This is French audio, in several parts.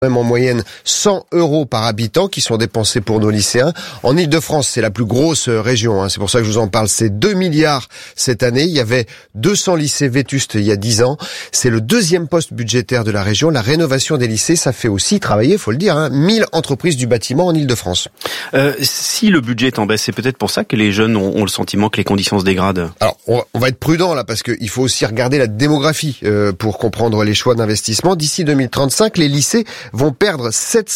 Même en moyenne 100 € par habitant qui sont dépensés pour nos lycéens. En Ile-de-France, c'est la plus grosse région, c'est pour ça que je vous en parle. C'est 2 milliards cette année. Il y avait 200 lycées vétustes il y a 10 ans. C'est le deuxième poste budgétaire de la région. La rénovation des lycées, ça fait aussi travailler, faut le dire, 1000 entreprises du bâtiment en Ile-de-France. Si le budget est en baisse, c'est peut-être pour ça que les jeunes ont le sentiment que les conditions se dégradent. Alors, on va être prudent là, parce qu'il faut aussi regarder la démographie pour comprendre les choix d'investissement. D'ici 2035, les lycées vont perdre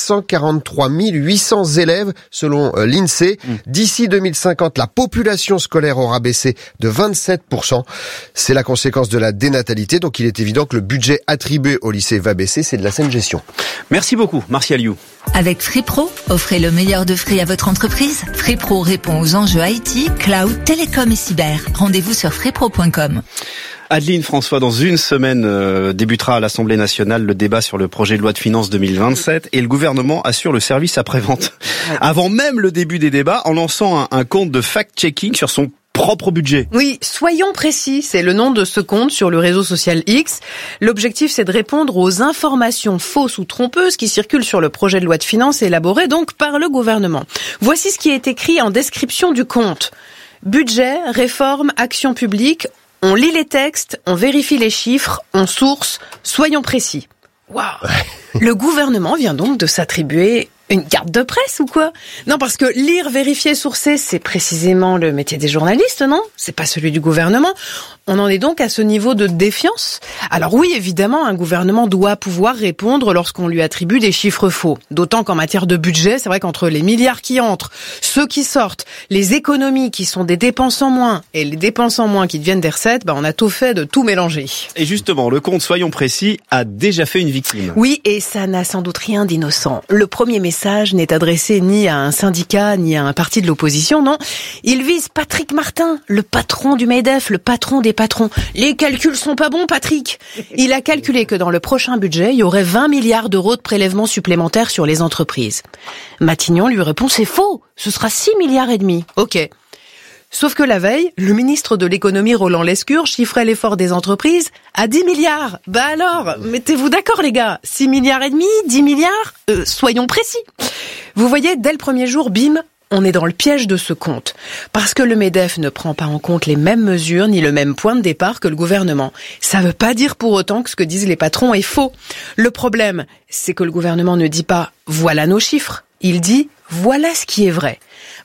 743 800 élèves selon l'INSEE. D'ici 2050, la population scolaire aura baissé de 27%. C'est la conséquence de la dénatalité, donc il est évident que le budget attribué au lycée va baisser, c'est de la saine gestion. Merci beaucoup, Martial You. Avec FreePro, offrez le meilleur de Free à votre entreprise. FreePro répond aux enjeux IT, cloud, télécom et cyber. Rendez-vous sur freepro.com. Adeline François, dans une semaine débutera à l'Assemblée nationale le débat sur le projet de loi de finances 2027 et le gouvernement assure le service après-vente. Avant même le début des débats, en lançant un compte de fact-checking sur son propre budget. Oui, soyons précis, c'est le nom de ce compte sur le réseau social X. L'objectif, c'est de répondre aux informations fausses ou trompeuses qui circulent sur le projet de loi de finances élaboré donc par le gouvernement. Voici ce qui est écrit en description du compte. Budget, réforme, action publique. On lit les textes, on vérifie les chiffres, on source, soyons précis. Waouh. Le gouvernement vient donc de s'attribuer une carte de presse ou quoi ? Non, parce que lire, vérifier, sourcer, c'est précisément le métier des journalistes, non ? C'est pas celui du gouvernement. On en est donc à ce niveau de défiance ? Alors oui, évidemment, un gouvernement doit pouvoir répondre lorsqu'on lui attribue des chiffres faux. D'autant qu'en matière de budget, c'est vrai qu'entre les milliards qui entrent, ceux qui sortent, les économies qui sont des dépenses en moins et les dépenses en moins qui deviennent des recettes, on a tout fait de tout mélanger. Et justement, le compte, soyons précis, a déjà fait une victime. Oui, et ça n'a sans doute rien d'innocent. Le premier message n'est adressé ni à un syndicat, ni à un parti de l'opposition, non. Il vise Patrick Martin, le patron du MEDEF, le patron des patrons. Les calculs sont pas bons, Patrick. Il a calculé que dans le prochain budget, il y aurait 20 milliards d'euros de prélèvements supplémentaires sur les entreprises. Matignon lui répond, c'est faux, ce sera 6,5 milliards. Ok. Sauf que la veille, le ministre de l'économie Roland Lescure chiffrait l'effort des entreprises à 10 milliards. Alors, mettez-vous d'accord les gars, 6,5 milliards, 10 milliards, soyons précis. Vous voyez, dès le premier jour, bim, on est dans le piège de ce compte. Parce que le MEDEF ne prend pas en compte les mêmes mesures ni le même point de départ que le gouvernement. Ça ne veut pas dire pour autant que ce que disent les patrons est faux. Le problème, c'est que le gouvernement ne dit pas « voilà nos chiffres ». Il dit « voilà ce qui est vrai ».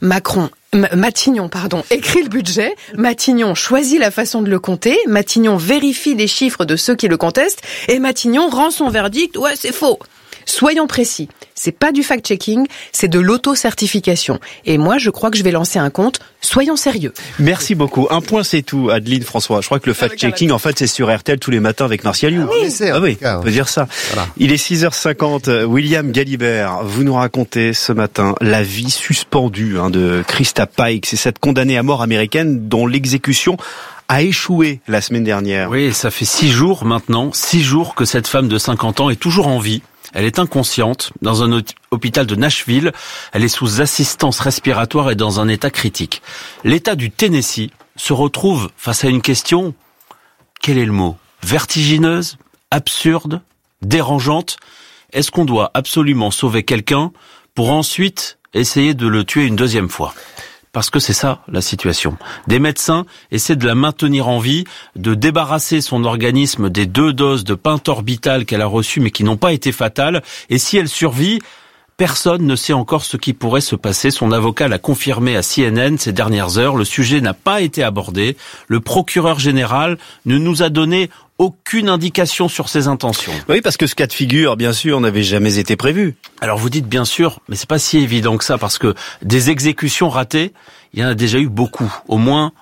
Matignon écrit le budget, Matignon choisit la façon de le compter, Matignon vérifie les chiffres de ceux qui le contestent et Matignon rend son verdict « ouais, c'est faux ». Soyons précis, c'est pas du fact-checking, c'est de l'auto-certification. Et moi, je crois que je vais lancer un compte. Soyons sérieux. Merci beaucoup. Un point, c'est tout, Adeline François. Je crois que le fact-checking, en fait, c'est sur RTL tous les matins avec Martial You. Oui, on peut dire ça. Voilà. Il est 6h50. William Galibert, vous nous racontez ce matin la vie suspendue de Krista Pike. C'est cette condamnée à mort américaine dont l'exécution a échoué la semaine dernière. Oui, ça fait 6 jours maintenant, 6 jours que cette femme de 50 ans est toujours en vie. Elle est inconsciente dans un hôpital de Nashville. Elle est sous assistance respiratoire et dans un état critique. L'État du Tennessee se retrouve face à une question, quel est le mot ? Vertigineuse, absurde, dérangeante. Est-ce qu'on doit absolument sauver quelqu'un pour ensuite essayer de le tuer une deuxième fois ? Parce que c'est ça, la situation. Des médecins essaient de la maintenir en vie, de débarrasser son organisme des 2 doses de pentorbitale qu'elle a reçues mais qui n'ont pas été fatales. Et si elle survit, personne ne sait encore ce qui pourrait se passer. Son avocat l'a confirmé à CNN ces dernières heures. Le sujet n'a pas été abordé. Le procureur général ne nous a donné aucune indication sur ses intentions. Oui, parce que ce cas de figure, bien sûr, n'avait jamais été prévu. Alors vous dites bien sûr, mais c'est pas si évident que ça, parce que des exécutions ratées, il y en a déjà eu beaucoup, au moins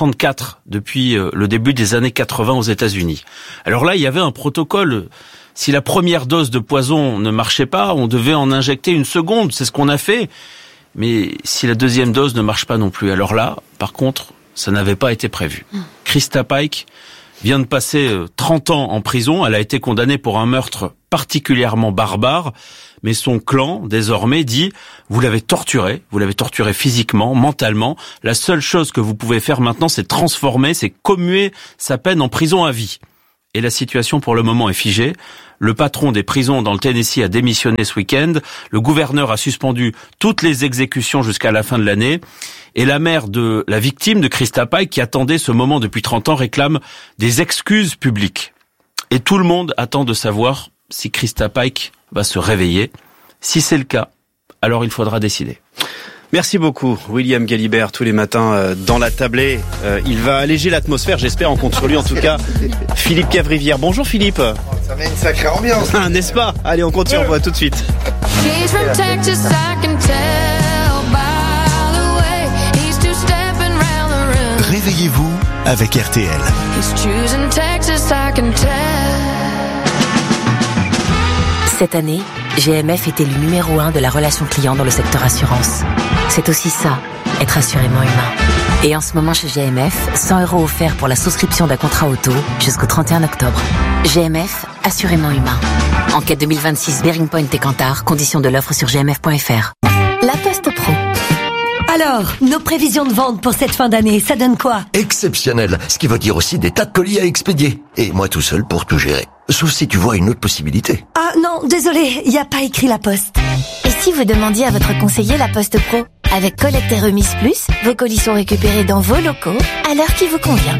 64 depuis le début des années 80 aux États-Unis. Alors là, il y avait un protocole. Si la première dose de poison ne marchait pas, on devait en injecter une seconde, c'est ce qu'on a fait. Mais si la deuxième dose ne marche pas non plus, alors là, par contre, ça n'avait pas été prévu. Krista Pike vient de passer 30 ans en prison. Elle a été condamnée pour un meurtre particulièrement barbare. Mais son clan, désormais, dit « Vous l'avez torturé physiquement, mentalement. La seule chose que vous pouvez faire maintenant, c'est transformer, c'est commuer sa peine en prison à vie. » Et la situation, pour le moment, est figée. Le patron des prisons dans le Tennessee a démissionné ce week-end. Le gouverneur a suspendu toutes les exécutions jusqu'à la fin de l'année. Et la mère de la victime de Krista Pike, qui attendait ce moment depuis 30 ans, réclame des excuses publiques. Et tout le monde attend de savoir si Krista Pike va se réveiller. Si c'est le cas, alors il faudra décider. Merci beaucoup, William Galibert, tous les matins dans la tablée. Il va alléger l'atmosphère, j'espère, on compte sur lui en tout cas. Philippe Cavrivière. Bonjour Philippe. Ça met une sacrée ambiance. N'est-ce pas? Allez, on continue, on voit tout de suite. Réveillez-vous avec RTL. Cette année, GMF est élu numéro 1 de la relation client dans le secteur assurance. C'est aussi ça, être assurément humain. Et en ce moment chez GMF, 100 € offerts pour la souscription d'un contrat auto jusqu'au 31 octobre. GMF, assurément humain. Enquête 2026 Bearing Point et Kantar, conditions de l'offre sur gmf.fr. La Poste Pro. Alors, nos prévisions de vente pour cette fin d'année, ça donne quoi? Exceptionnel, ce qui veut dire aussi des tas de colis à expédier. Et moi tout seul pour tout gérer. Sauf si tu vois une autre possibilité. Ah non, désolé, il n'y a pas écrit La Poste. Et si vous demandiez à votre conseiller La Poste Pro? Avec collecte et remise plus, vos colis sont récupérés dans vos locaux, à l'heure qui vous convient.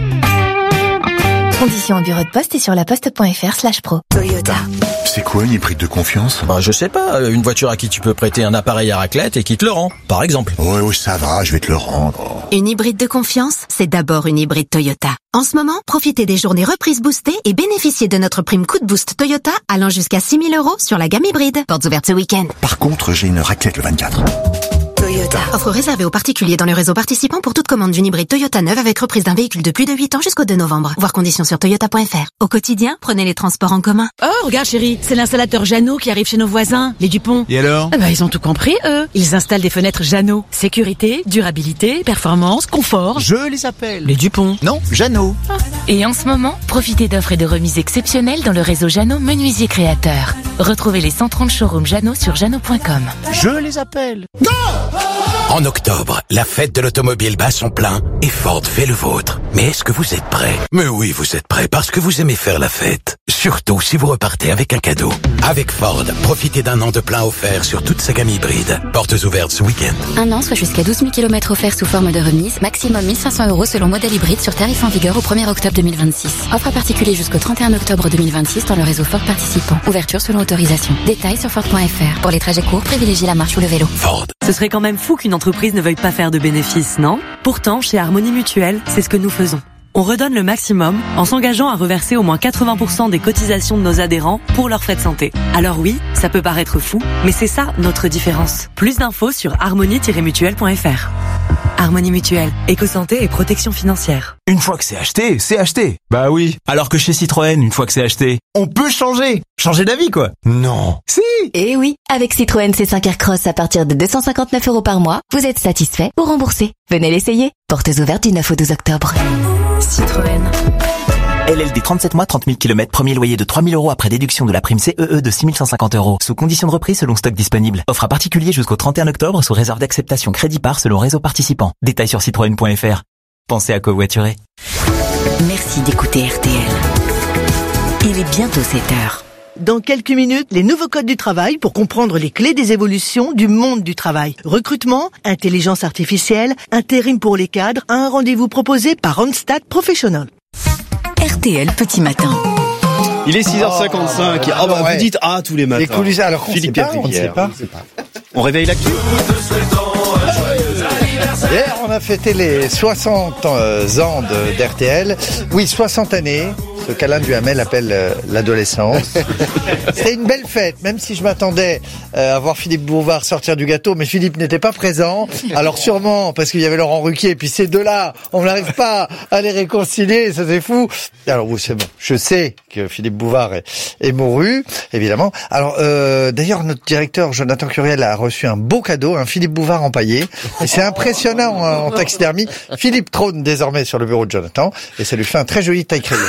Conditions au bureau de poste et sur laposte.fr/pro. Toyota. C'est quoi une hybride de confiance? Je sais pas, une voiture à qui tu peux prêter un appareil à raclette et qui te le rend, par exemple. Ouais, ça va, je vais te le rendre. Une hybride de confiance, c'est d'abord une hybride Toyota. En ce moment, profitez des journées reprises boostées et bénéficiez de notre prime coup de boost Toyota allant jusqu'à 6 000 € sur la gamme hybride. Portes ouvertes ce week-end. Par contre, j'ai une raclette le 24. Toyota. Offre réservée aux particuliers dans le réseau participant pour toute commande d'une hybride Toyota neuve avec reprise d'un véhicule de plus de 8 ans jusqu'au 2 novembre. Voir conditions sur toyota.fr. Au quotidien, prenez les transports en commun. Oh, regarde chérie, c'est l'installateur Jeannot qui arrive chez nos voisins, les Dupont. Et alors? Ils ont tout compris, eux. Ils installent des fenêtres Jeannot. Sécurité, durabilité, performance, confort. Je les appelle. Les Dupont. Non, Jeannot. Et en ce moment, profitez d'offres et de remises exceptionnelles dans le réseau Jeannot Menuisier Créateur. Retrouvez les 130 showrooms Jeannot sur jeannot.com. Je les appelle. En octobre, la fête de l'automobile bat son plein et Ford fait le vôtre. Mais est-ce que vous êtes prêts? Mais oui, vous êtes prêts parce que vous aimez faire la fête. Surtout si vous repartez avec un cadeau. Avec Ford, profitez d'un an de plein offert sur toute sa gamme hybride. Portes ouvertes ce week-end. Un an, soit jusqu'à 12 000 km offerts sous forme de remise, maximum 1 500 € selon modèle hybride sur tarif en vigueur au 1er octobre 2026. Offre à particulier jusqu'au 31 octobre 2026 dans le réseau Ford participant. Ouverture selon autorisation. Détails sur Ford.fr. Pour les trajets courts, privilégiez la marche ou le vélo. Ford. Ce serait quand même fou qu'une entreprise ne veuille pas faire de bénéfices, non? Pourtant, chez Harmonie Mutuelle, c'est ce que nous faisons. On redonne le maximum en s'engageant à reverser au moins 80% des cotisations de nos adhérents pour leurs frais de santé. Alors oui, ça peut paraître fou, mais c'est ça notre différence. Plus d'infos sur harmonie-mutuelle.fr. Harmonie Mutuelle, éco-santé et protection financière. Une fois que c'est acheté, c'est acheté. Bah oui. Alors que chez Citroën, une fois que c'est acheté, on peut changer. Changer d'avis, quoi. Non. Si. Et oui, avec Citroën C5 Aircross à partir de 259 € par mois, vous êtes satisfait ou remboursé. Venez l'essayer. Portes ouvertes du 9 au 12 octobre. Citroën. LLD 37 mois, 30 000 km, premier loyer de 3 000 € après déduction de la prime CEE de 6 150 €. Sous conditions de reprise selon stock disponible. Offre à particulier jusqu'au 31 octobre sous réserve d'acceptation crédit par selon réseau participant. Détails sur citroën.fr. Pensez à covoiturer. Merci d'écouter RTL. Il est bientôt 7h. Dans quelques minutes, les nouveaux codes du travail pour comprendre les clés des évolutions du monde du travail. Recrutement, intelligence artificielle, intérim pour les cadres, un rendez-vous proposé par Randstad Professional. RTL Petit Matin. Il est 6h55. Vous dites tous les matins. Les coulisses, alors qu'on Philippe on ne sait pas. On réveille l'actu. Hier, on a fêté les 60 ans d'RTL. Oui, 60 années. Ce qu'Alain Duhamel appelle l'adolescence. C'était une belle fête, même si je m'attendais à voir Philippe Bouvard sortir du gâteau, mais Philippe n'était pas présent. Alors sûrement, parce qu'il y avait Laurent Ruquier, et puis ces deux-là, on n'arrive pas à les réconcilier, ça c'est fou. Alors oui, c'est bon. Je sais que Philippe Bouvard est mouru, évidemment. Alors d'ailleurs, notre directeur Jonathan Curiel a reçu un beau cadeau, un Philippe Bouvard empaillé. Et c'est impressionnant en taxidermie. Philippe trône désormais sur le bureau de Jonathan, et ça lui fait un très joli taille-crayon.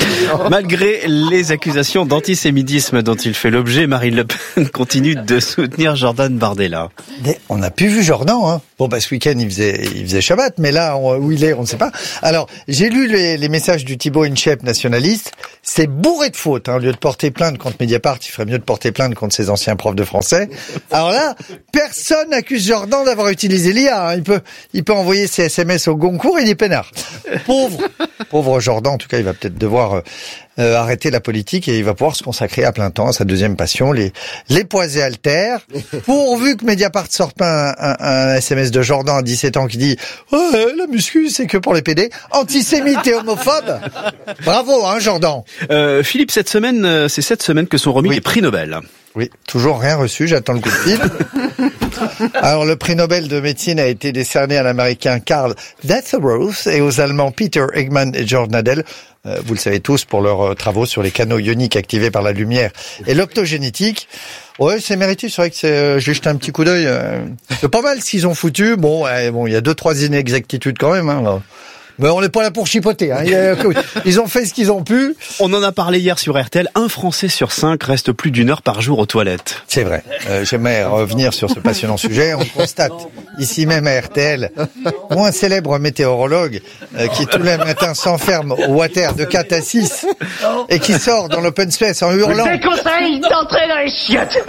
Malgré les accusations d'antisémitisme dont il fait l'objet, Marine Le Pen continue de soutenir Jordan Bardella. On n'a plus vu Jordan, hein. Bon, ce week-end, il faisait Shabbat, mais là, où il est, on ne sait pas. Alors, j'ai lu les messages du Thibaut Inchep nationaliste. C'est bourré de fautes, hein. Au lieu de porter plainte contre Mediapart, il ferait mieux de porter plainte contre ses anciens profs de français. Alors là, personne n'accuse Jordan d'avoir utilisé l'IA, hein. Il peut envoyer ses SMS au Goncourt, il est peinard. Pauvre Jordan, en tout cas, il va peut-être devoir arrêter la politique et il va pouvoir se consacrer à plein temps à sa deuxième passion, les poisés haltères. Pourvu que Mediapart sorte pas un SMS de Jordan à 17 ans qui dit « Ouais, la muscu, c'est que pour les PD. » Antisémite et homophobe. Bravo, hein, Jordan. Philippe, c'est cette semaine que sont remis les prix Nobel. Oui, toujours rien reçu, j'attends le coup de fil. Alors, le prix Nobel de médecine a été décerné à l'américain Karl Deatherose et aux allemands Peter Egman et George Nadel. Vous le savez tous, pour leurs travaux sur les canaux ioniques activés par la lumière et l'optogénétique. Ouais, c'est mérité, c'est vrai que j'ai jeté un petit coup d'œil. C'est pas mal ce qu'ils ont foutu. Bon, il y a 2-3 inexactitudes quand même, hein. Mais on n'est pas là pour chipoter, hein. Ils ont fait ce qu'ils ont pu. On en a parlé hier sur RTL. Un Français sur 5 reste plus d'1 heure par jour aux toilettes. C'est vrai. J'aimerais revenir sur ce passionnant sujet. On constate ici même à RTL, un célèbre météorologue qui tous les matins s'enferme au water de 4 à 6 et qui sort dans l'open space en hurlant. Je déconseille d'entrer dans les chiottes.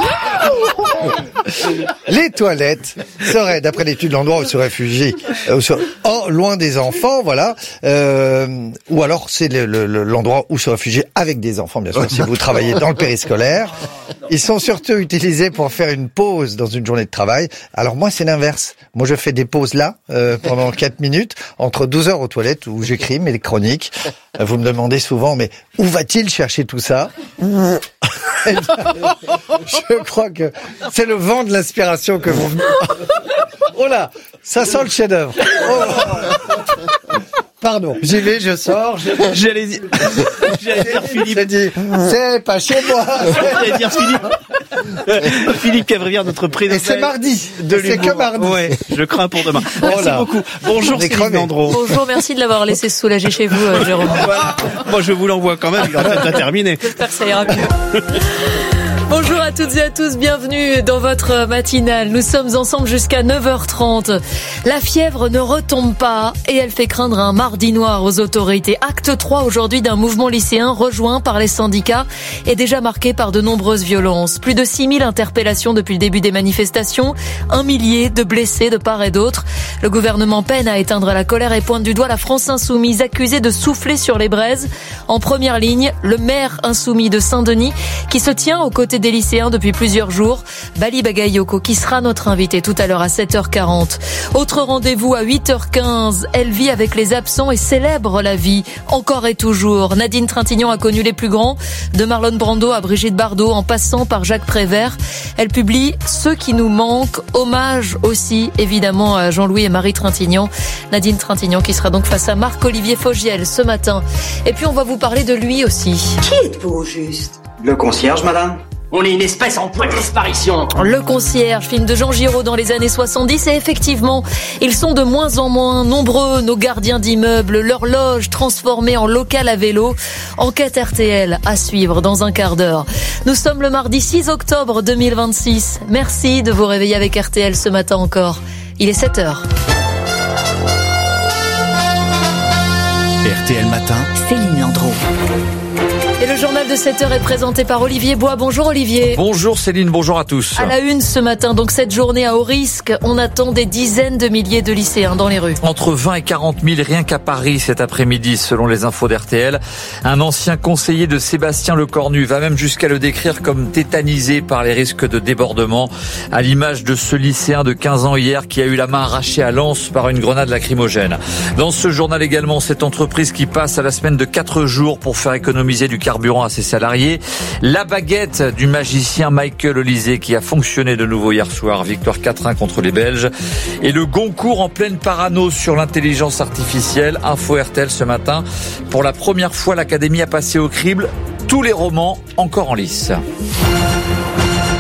Les toilettes seraient, d'après l'étude, l'endroit où se réfugient, loin des enfants, voilà, ou alors c'est l'endroit où se réfugier avec des enfants, bien sûr, si vous travaillez dans le périscolaire. Ils sont surtout utilisés pour faire une pause dans une journée de travail. Alors moi, c'est l'inverse. Moi, je fais des pauses là, pendant 4 minutes, entre 12 heures aux toilettes, où j'écris mes chroniques. Vous me demandez souvent, mais où va-t-il chercher tout ça? Je crois que c'est le vent de l'inspiration que vous... Oh là, ça sent le chef-d'œuvre. Oh. Pardon, j'y vais, je sors. J'allais dire Philippe. C'est pas chez moi. J'allais dire Philippe Cavrivière, notre président. Et c'est mardi. C'est que mardi. Ouais, je crains pour demain. Merci beaucoup. Bonjour Céline Landreau. Bonjour, merci de l'avoir laissé se soulager chez vous, Jérôme. Voilà. Moi, je vous l'envoie quand même. Il va peut-être terminer. J'espère que ça ira mieux. Bonjour à toutes et à tous, bienvenue dans votre matinale. Nous sommes ensemble jusqu'à 9h30. La fièvre ne retombe pas et elle fait craindre un mardi noir aux autorités. Acte 3 aujourd'hui d'un mouvement lycéen rejoint par les syndicats et déjà marqué par de nombreuses violences. Plus de 6000 interpellations depuis le début des manifestations, 1 millier de blessés de part et d'autre. Le gouvernement peine à éteindre la colère et pointe du doigt la France insoumise accusée de souffler sur les braises. En première ligne, le maire insoumis de Saint-Denis qui se tient aux côtés des lycéens depuis plusieurs jours. Bali Bagayoko qui sera notre invité tout à l'heure à 7h40. Autre rendez-vous à 8h15. Elle vit avec les absents et célèbre la vie. Encore et toujours. Nadine Trintignant a connu les plus grands. De Marlon Brando à Brigitte Bardot en passant par Jacques Prévert. Elle publie Ceux qui nous manquent. Hommage aussi évidemment à Jean-Louis et Marie Trintignant. Nadine Trintignant qui sera donc face à Marc-Olivier Fogiel ce matin. Et puis on va vous parler de lui aussi. Qui êtes-vous au juste? Le concierge, madame? On est une espèce en voie de disparition. Le concierge, film de Jean Giraud dans les années 70. Et effectivement, ils sont de moins en moins nombreux, nos gardiens d'immeubles, leur loge transformée en local à vélo. Enquête RTL à suivre dans un quart d'heure. Nous sommes le mardi 6 octobre 2026. Merci de vous réveiller avec RTL ce matin encore. Il est 7h. RTL Matin, Céline Landreau. Et le journal de 7h est présenté par Olivier Bois. Bonjour Olivier. Bonjour Céline, bonjour à tous. À la une ce matin, donc cette journée à haut risque, on attend des dizaines de milliers de lycéens dans les rues. Entre 20 et 40 000 rien qu'à Paris cet après-midi, selon les infos d'RTL. Un ancien conseiller de Sébastien Lecornu va même jusqu'à le décrire comme tétanisé par les risques de débordement, à l'image de ce lycéen de 15 ans hier qui a eu la main arrachée à Lens par une grenade lacrymogène. Dans ce journal également, cette entreprise qui passe à la semaine de 4 jours pour faire économiser du carburant à ses salariés. La baguette du magicien Michael Olysée qui a fonctionné de nouveau hier soir. Victoire 4-1 contre les Belges. Et le Goncourt en pleine parano sur l'intelligence artificielle. Info RTL ce matin. Pour la première fois, l'Académie a passé au crible tous les romans encore en lice.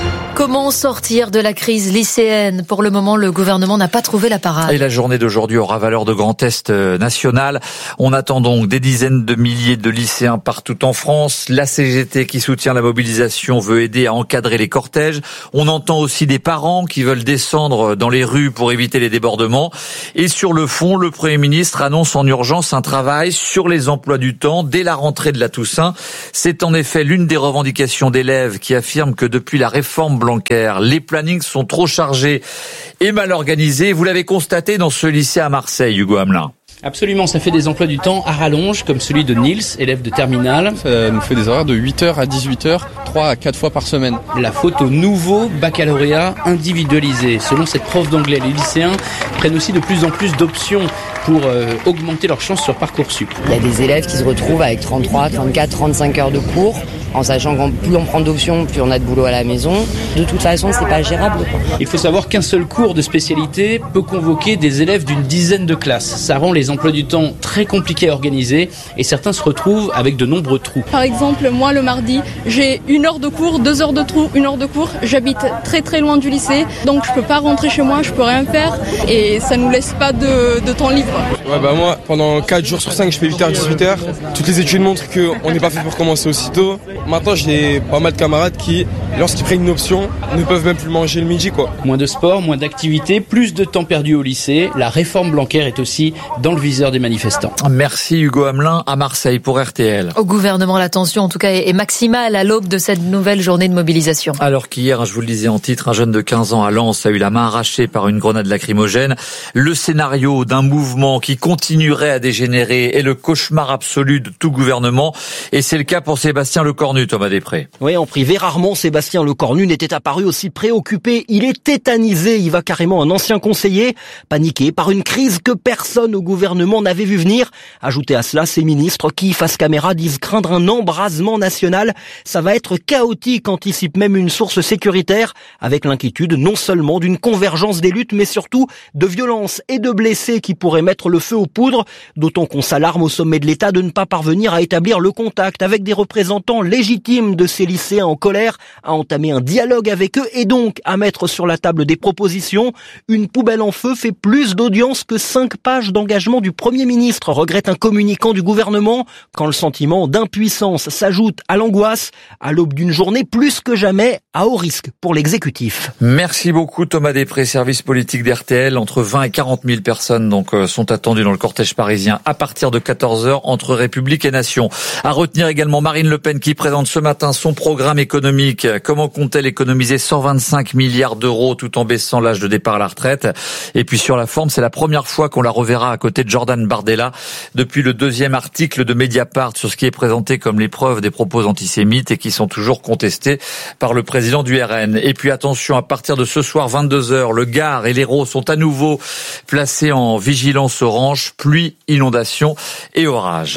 Comment sortir de la crise lycéenne? Pour le moment, le gouvernement n'a pas trouvé la parade. Et la journée d'aujourd'hui aura valeur de grand test national. On attend donc des dizaines de milliers de lycéens partout en France. La CGT qui soutient la mobilisation veut aider à encadrer les cortèges. On entend aussi des parents qui veulent descendre dans les rues pour éviter les débordements. Et sur le fond, le Premier ministre annonce en urgence un travail sur les emplois du temps dès la rentrée de la Toussaint. C'est en effet l'une des revendications d'élèves qui affirment que depuis la réforme Blanquer, les plannings sont trop chargés et mal organisés. Vous l'avez constaté dans ce lycée à Marseille, Hugo Hamelin. Absolument, ça fait des emplois du temps à rallonge, comme celui de Nils, élève de terminale. Ça nous fait des horaires de 8h à 18h, 3 à 4 fois par semaine. La faute au nouveau baccalauréat individualisé. Selon cette prof d'anglais, les lycéens prennent aussi de plus en plus d'options pour augmenter leurs chances sur Parcoursup. Il y a des élèves qui se retrouvent avec 33, 34, 35 heures de cours, en sachant que plus on prend d'options, plus on a de boulot à la maison. De toute façon, c'est pas gérable, quoi. Il faut savoir qu'un seul cours de spécialité peut convoquer des élèves d'une dizaine de classes. Ça rend les emplois du temps très compliqués à organiser et certains se retrouvent avec de nombreux trous. Par exemple, moi le mardi, j'ai 1 heure de cours, 2 heures de trou, 1 heure de cours. J'habite très très loin du lycée, donc je peux pas rentrer chez moi, je peux rien faire et ça nous laisse pas de temps libre. Ouais, moi, pendant 4 jours sur 5, je fais 8h, 18h. Toutes les études montrent qu'on n'est pas fait pour commencer aussitôt. Maintenant, j'ai pas mal de camarades qui, lorsqu'ils prennent une option, ne peuvent même plus manger le midi, quoi. Moins de sport, moins d'activités, plus de temps perdu au lycée. La réforme Blanquer est aussi dans le viseur des manifestants. Merci Hugo Hamelin à Marseille pour RTL. Au gouvernement, la tension en tout cas est maximale à l'aube de cette nouvelle journée de mobilisation. Alors qu'hier, je vous le disais en titre, un jeune de 15 ans à Lens a eu la main arrachée par une grenade lacrymogène. Le scénario d'un mouvement qui continuerait à dégénérer est le cauchemar absolu de tout gouvernement. Et c'est le cas pour Sébastien Lecornu, Thomas Després. Oui, en privé, rarement Sébastien Lecornu n'était apparu aussi préoccupé. Il est tétanisé, il va carrément un ancien conseiller, paniqué par une crise que personne au gouvernement n'avait vu venir. Ajoutez à cela ces ministres qui, face caméra, disent craindre un embrasement national. Ça va être chaotique, anticipe même une source sécuritaire, avec l'inquiétude non seulement d'une convergence des luttes, mais surtout de violences et de blessés qui pourraient mettre le feu aux poudres, d'autant qu'on s'alarme au sommet de l'État de ne pas parvenir à établir le contact avec des représentants légitimes de ces lycéens en colère, à entamer un dialogue avec eux et donc à mettre sur la table des propositions. Une poubelle en feu fait plus d'audience que 5 pages d'engagement du Premier ministre, regrette un communicant du gouvernement, quand le sentiment d'impuissance s'ajoute à l'angoisse, à l'aube d'une journée plus que jamais à haut risque pour l'exécutif. Merci beaucoup Thomas Després, service politique d'RTL. Entre 20 et 40 000 personnes sont attendues dans le cortège parisien à partir de 14h entre République et Nation. À retenir également Marine Le Pen qui présente ce matin son programme économique. Comment compte-t-elle économiser 125 milliards d'euros tout en baissant l'âge de départ à la retraite? Et puis sur la forme, c'est la première fois qu'on la reverra à côté de Jordan Bardella depuis le 2e article de Mediapart sur ce qui est présenté comme les preuves des propos antisémites et qui sont toujours contestés par le président du RN. Et puis attention, à partir de ce soir 22h, le Gard et l'Hérault sont à nouveau placés en vigilance orange, pluie, inondation et orage.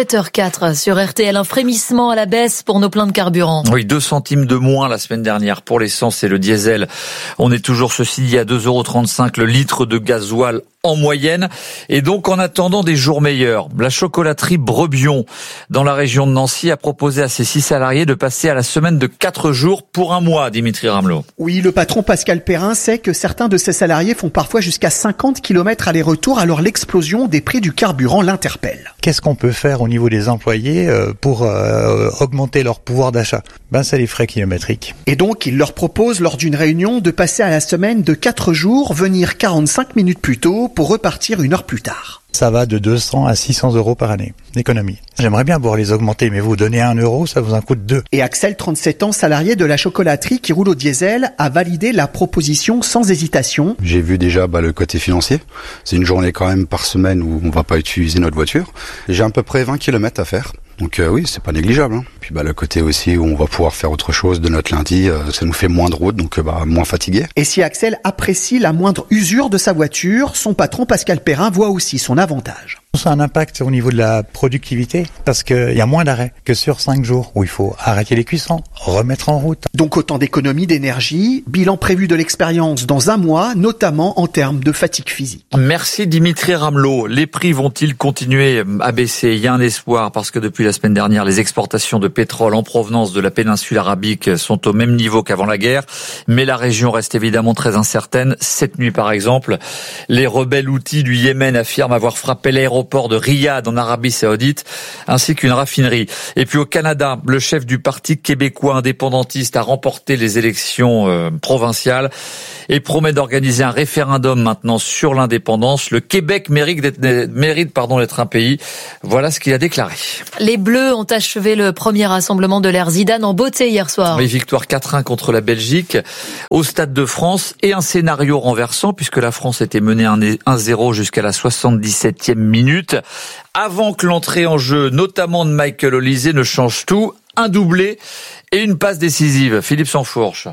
7h04 sur RTL, un frémissement à la baisse pour nos pleins de carburant. Oui, 2 centimes de moins la semaine dernière pour l'essence et le diesel. On est toujours, ceci dit, à 2,35 € le litre de gasoil en moyenne. Et donc, en attendant des jours meilleurs, la chocolaterie Brebion, dans la région de Nancy, a proposé à ses 6 salariés de passer à la semaine de 4 jours pour un mois, Dimitri Ramelot. Oui, le patron Pascal Perrin sait que certains de ses salariés font parfois jusqu'à 50 km aller-retour, alors l'explosion des prix du carburant l'interpelle. Qu'est-ce qu'on peut faire au niveau des employés pour augmenter leur pouvoir d'achat? C'est les frais kilométriques. Et donc, il leur propose lors d'une réunion de passer à la semaine de 4 jours, venir 45 minutes plus tôt pour repartir 1 heure plus tard. Ça va de 200 à 600 € par année d'économie. J'aimerais bien pouvoir les augmenter, mais vous donnez 1 €, ça vous en coûte 2. Et Axel, 37 ans, salarié de la chocolaterie qui roule au diesel, a validé la proposition sans hésitation. J'ai vu déjà le côté financier. C'est une journée quand même par semaine où on va pas utiliser notre voiture. J'ai à peu près 20 km à faire. Donc oui, c'est pas négligeable. Puis le côté aussi où on va pouvoir faire autre chose de notre lundi, ça nous fait moins de route, donc moins fatigué. Et si Axel apprécie la moindre usure de sa voiture, son patron Pascal Perrin voit aussi son avantage. Ça a un impact au niveau de la productivité parce qu'il y a moins d'arrêts que sur 5 jours où il faut arrêter les cuissons, remettre en route. Donc autant d'économies d'énergie, bilan prévu de l'expérience dans 1 mois, notamment en termes de fatigue physique. Merci Dimitri Ramelot. Les prix vont-ils continuer à baisser? Il y a un espoir parce que depuis la semaine dernière, les exportations de pétrole en provenance de la péninsule arabique sont au même niveau qu'avant la guerre, mais la région reste évidemment très incertaine. Cette nuit, par exemple, les rebelles houthis du Yémen affirment avoir frappé l'aéroport de Riyad en Arabie Saoudite, ainsi qu'une raffinerie. Et puis au Canada, le chef du parti québécois indépendantiste a remporté les élections provinciales et promet d'organiser un référendum maintenant sur l'indépendance. Le Québec mérite d'être un pays. Voilà ce qu'il a déclaré. Les Bleus ont achevé le premier rassemblement de l'ère Zidane en beauté hier soir. Oui, victoire 4-1 contre la Belgique au Stade de France et un scénario renversant puisque la France était menée 1-0 jusqu'à la 77e minute. Avant que l'entrée en jeu, notamment de Michael Olise, ne change tout, un doublé et une passe décisive. Philippe Sansfourche.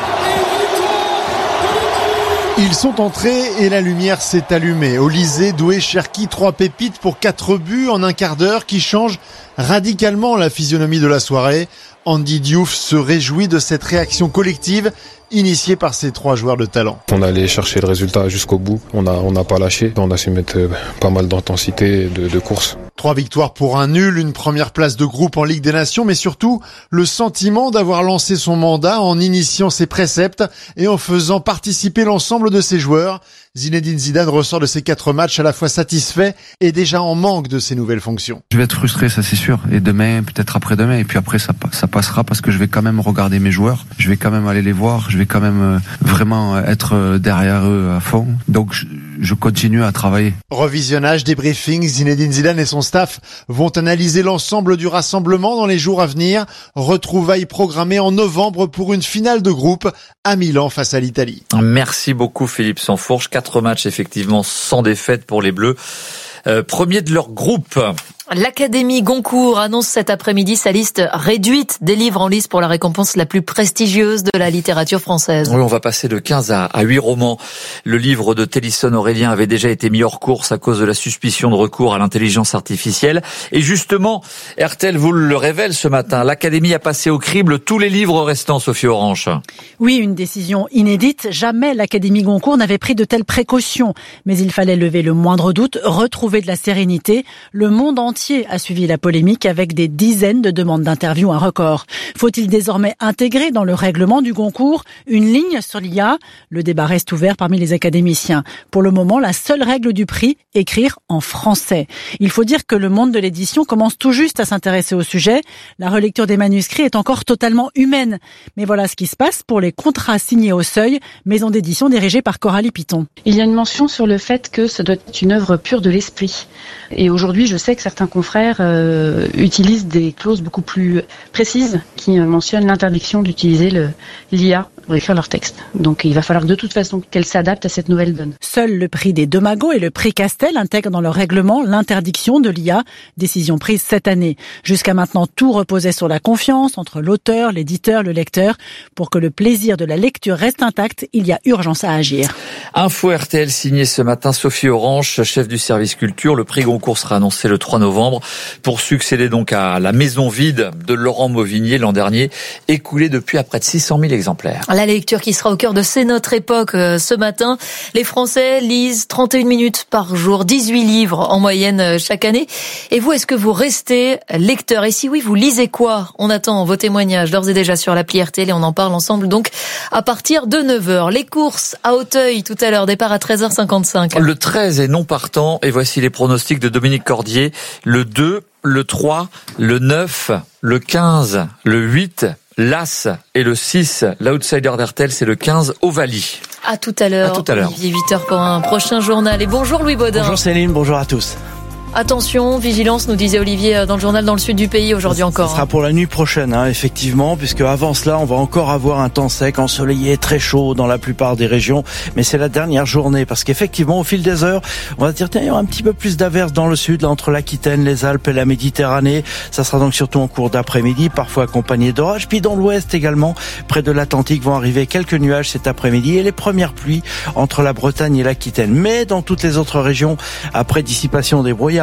Ils sont entrés et la lumière s'est allumée. Olise, Doué, Cherki, 3 pépites pour 4 buts en un quart d'heure qui changent radicalement la physionomie de la soirée. Andy Diouf se réjouit de cette réaction collective initiée par ces 3 joueurs de talent. On allait chercher le résultat jusqu'au bout. On n'a pas lâché. On a su mettre pas mal d'intensité de course. 3 victoires pour un nul, une première place de groupe en Ligue des Nations, mais surtout le sentiment d'avoir lancé son mandat en initiant ses préceptes et en faisant participer l'ensemble de ses joueurs. Zinedine Zidane ressort de ces 4 matchs à la fois satisfait et déjà en manque de ses nouvelles fonctions. Je vais être frustré, ça c'est sûr. Et demain, peut-être après-demain. Et puis après, ça passera parce que je vais quand même regarder mes joueurs. Je vais quand même aller les voir. Je vais quand même vraiment être derrière eux à fond. Donc, je continue à travailler. Revisionnage, débriefing, Zinedine Zidane et son staff vont analyser l'ensemble du rassemblement dans les jours à venir. Retrouvailles programmées en novembre pour une finale de groupe à Milan face à l'Italie. Merci beaucoup Philippe Sansfourche. 4 matchs effectivement sans défaite pour les Bleus. Premier de leur groupe. L'Académie Goncourt annonce cet après-midi sa liste réduite des livres en lice pour la récompense la plus prestigieuse de la littérature française. Oui, on va passer de 15 à 8 romans. Le livre de Télisson Aurélien avait déjà été mis hors course à cause de la suspicion de recours à l'intelligence artificielle. Et justement, RTL vous le révèle ce matin, l'Académie a passé au crible tous les livres restants, Sophie Orange. Oui, une décision inédite. Jamais l'Académie Goncourt n'avait pris de telles précautions. Mais il fallait lever le moindre doute, retrouver de la sérénité. Le monde entier a suivi la polémique avec des dizaines de demandes d'interview, un record. Faut-il désormais intégrer dans le règlement du Goncourt une ligne sur l'IA ? Le débat reste ouvert parmi les académiciens. Pour le moment, la seule règle du prix, écrire en français. Il faut dire que le monde de l'édition commence tout juste à s'intéresser au sujet. La relecture des manuscrits est encore totalement humaine. Mais voilà ce qui se passe pour les contrats signés au Seuil, maison d'édition dirigée par Coralie Piton. Il y a une mention sur le fait que ça doit être une œuvre pure de l'esprit. Et aujourd'hui, je sais que certains confrères utilisent des clauses beaucoup plus précises qui mentionnent l'interdiction d'utiliser l'IA pour écrire leur texte. Donc il va falloir de toute façon qu'elle s'adapte à cette nouvelle donne. Seul le prix des Demago et le prix Castel intègrent dans leur règlement l'interdiction de l'IA, décision prise cette année. Jusqu'à maintenant, tout reposait sur la confiance entre l'auteur, l'éditeur, le lecteur. Pour que le plaisir de la lecture reste intact, il y a urgence à agir. Info RTL signé ce matin Sophie Orange, chef du service culture. Le prix Goncourt sera annoncé le 3 novembre pour succéder donc à La Maison vide de Laurent Mauvignier l'an dernier, écoulé depuis à près de 600 000 exemplaires. La lecture qui sera au cœur de C'est notre époque ce matin. Les Français lisent 31 minutes par jour, 18 livres en moyenne chaque année. Et vous, est-ce que vous restez lecteur ? Et si oui, vous lisez quoi ? On attend vos témoignages d'ores et déjà sur l'appli RTL et on en parle ensemble donc à partir de 9h. Les courses à Auteuil tout à l'heure, départ à 13h55. Le 13 est non partant et voici les pronostics de Dominique Cordier. Le 2, le 3, le 9, le 15, le 8... l'As et le 6, l'outsider d'RTL, c'est le 15, Ovalie. À tout à l'heure. Olivier, 8h pour un prochain journal. Et bonjour Louis Baudin. Bonjour Céline, bonjour à tous. Attention, vigilance, nous disait Olivier dans le journal dans le sud du pays aujourd'hui encore. Ce sera pour la nuit prochaine, effectivement, puisque avant cela, on va encore avoir un temps sec, ensoleillé, très chaud dans la plupart des régions. Mais c'est la dernière journée, parce qu'effectivement, au fil des heures, on va dire, tiens, il y aura un petit peu plus d'averses dans le sud, là, entre l'Aquitaine, les Alpes et la Méditerranée. Ça sera donc surtout en cours d'après-midi, parfois accompagné d'orages. Puis dans l'ouest également, près de l'Atlantique, vont arriver quelques nuages cet après-midi et les premières pluies entre la Bretagne et l'Aquitaine. Mais dans toutes les autres régions, après dissipation des brouillards,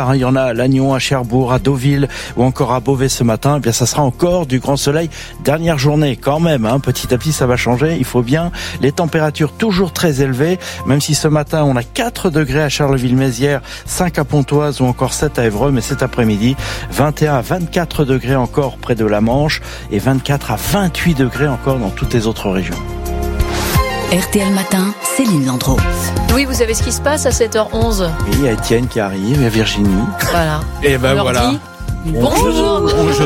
tard. Il y en a à Lannion, à Cherbourg, à Deauville ou encore à Beauvais ce matin. Eh bien, ça sera encore du grand soleil. Dernière journée quand même. Petit à petit, ça va changer. Il faut bien. Les températures toujours très élevées. Même si ce matin, on a 4 degrés à Charleville-Mézières, 5 à Pontoise ou encore 7 à Évreux. Mais cet après-midi, 21 à 24 degrés encore près de la Manche et 24 à 28 degrés encore dans toutes les autres régions. RTL Matin, Céline Landreau. Oui, vous savez ce qui se passe à 7h11 ? Oui, il y a Étienne qui arrive, il y a Virginie. Voilà. Et ben voilà. Bonjour.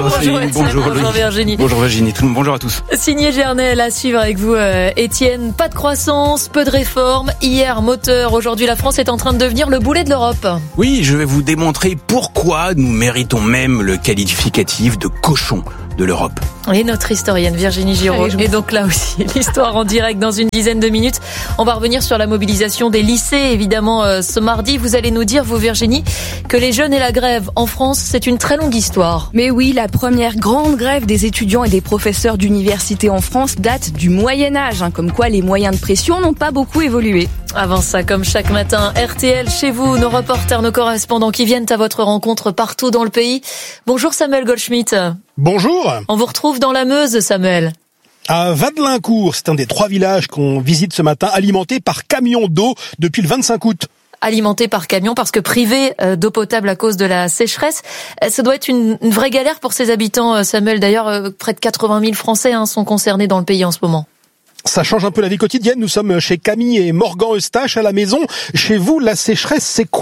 Bonjour Virginie. Bonjour Virginie, bonjour à tous. Signé Gernel, à suivre avec vous Étienne. Pas de croissance, peu de réformes. Hier, moteur. Aujourd'hui, la France est en train de devenir le boulet de l'Europe. Oui, je vais vous démontrer pourquoi nous méritons même le qualificatif de cochon de l'Europe. Et notre historienne Virginie Giraud est donc là aussi. L'histoire en direct dans une dizaine de minutes. On va revenir sur la mobilisation des lycées, évidemment, ce mardi. Vous allez nous dire, vous Virginie, que les jeunes et la grève en France, c'est une très longue histoire. Mais oui, la première grande grève des étudiants et des professeurs d'université en France date du Moyen-Âge. Comme quoi, les moyens de pression n'ont pas beaucoup évolué. Avant ça, comme chaque matin, RTL chez vous, nos reporters, nos correspondants qui viennent à votre rencontre partout dans le pays. Bonjour Samuel Goldschmidt. Bonjour. On vous retrouve dans la Meuse, Samuel. À Vadelincourt, c'est un des 3 villages qu'on visite ce matin, alimenté par camion d'eau depuis le 25 août. Alimenté par camion parce que privé d'eau potable à cause de la sécheresse. Ça doit être une vraie galère pour ses habitants, Samuel. D'ailleurs, près de 80 000 Français sont concernés dans le pays en ce moment. Ça change un peu la vie quotidienne. Nous sommes chez Camille et Morgan Eustache à la maison. Chez vous, la sécheresse, c'est quoi ?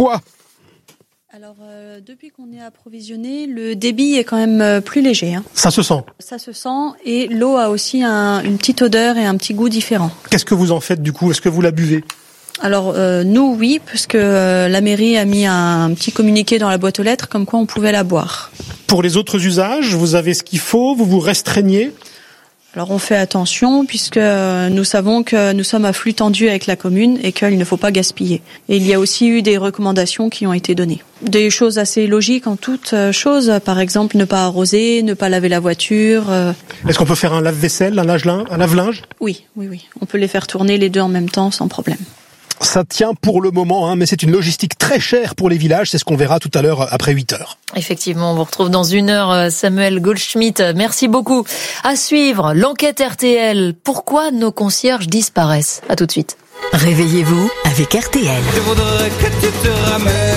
Alors, depuis qu'on est approvisionné, le débit est quand même plus léger. Ça se sent. Ça se sent et l'eau a aussi une petite odeur et un petit goût différent. Qu'est-ce que vous en faites du coup ? Est-ce que vous la buvez ? Alors nous, oui, puisque la mairie a mis un petit communiqué dans la boîte aux lettres comme quoi on pouvait la boire. Pour les autres usages, vous avez ce qu'il faut, vous vous restreignez ? Alors on fait attention puisque nous savons que nous sommes à flux tendu avec la commune et qu'il ne faut pas gaspiller. Et il y a aussi eu des recommandations qui ont été données. Des choses assez logiques en toutes choses, par exemple ne pas arroser, ne pas laver la voiture. Est-ce qu'on peut faire un lave-vaisselle, un lave-linge ? Oui. On peut les faire tourner les deux en même temps sans problème. Ça tient pour le moment, mais c'est une logistique très chère pour les villages. C'est ce qu'on verra tout à l'heure après 8h. Effectivement, on vous retrouve dans 1 heure, Samuel Goldschmidt. Merci beaucoup. À suivre, l'enquête RTL. Pourquoi nos concierges disparaissent ? À tout de suite. Réveillez-vous avec RTL. Je voudrais que tu te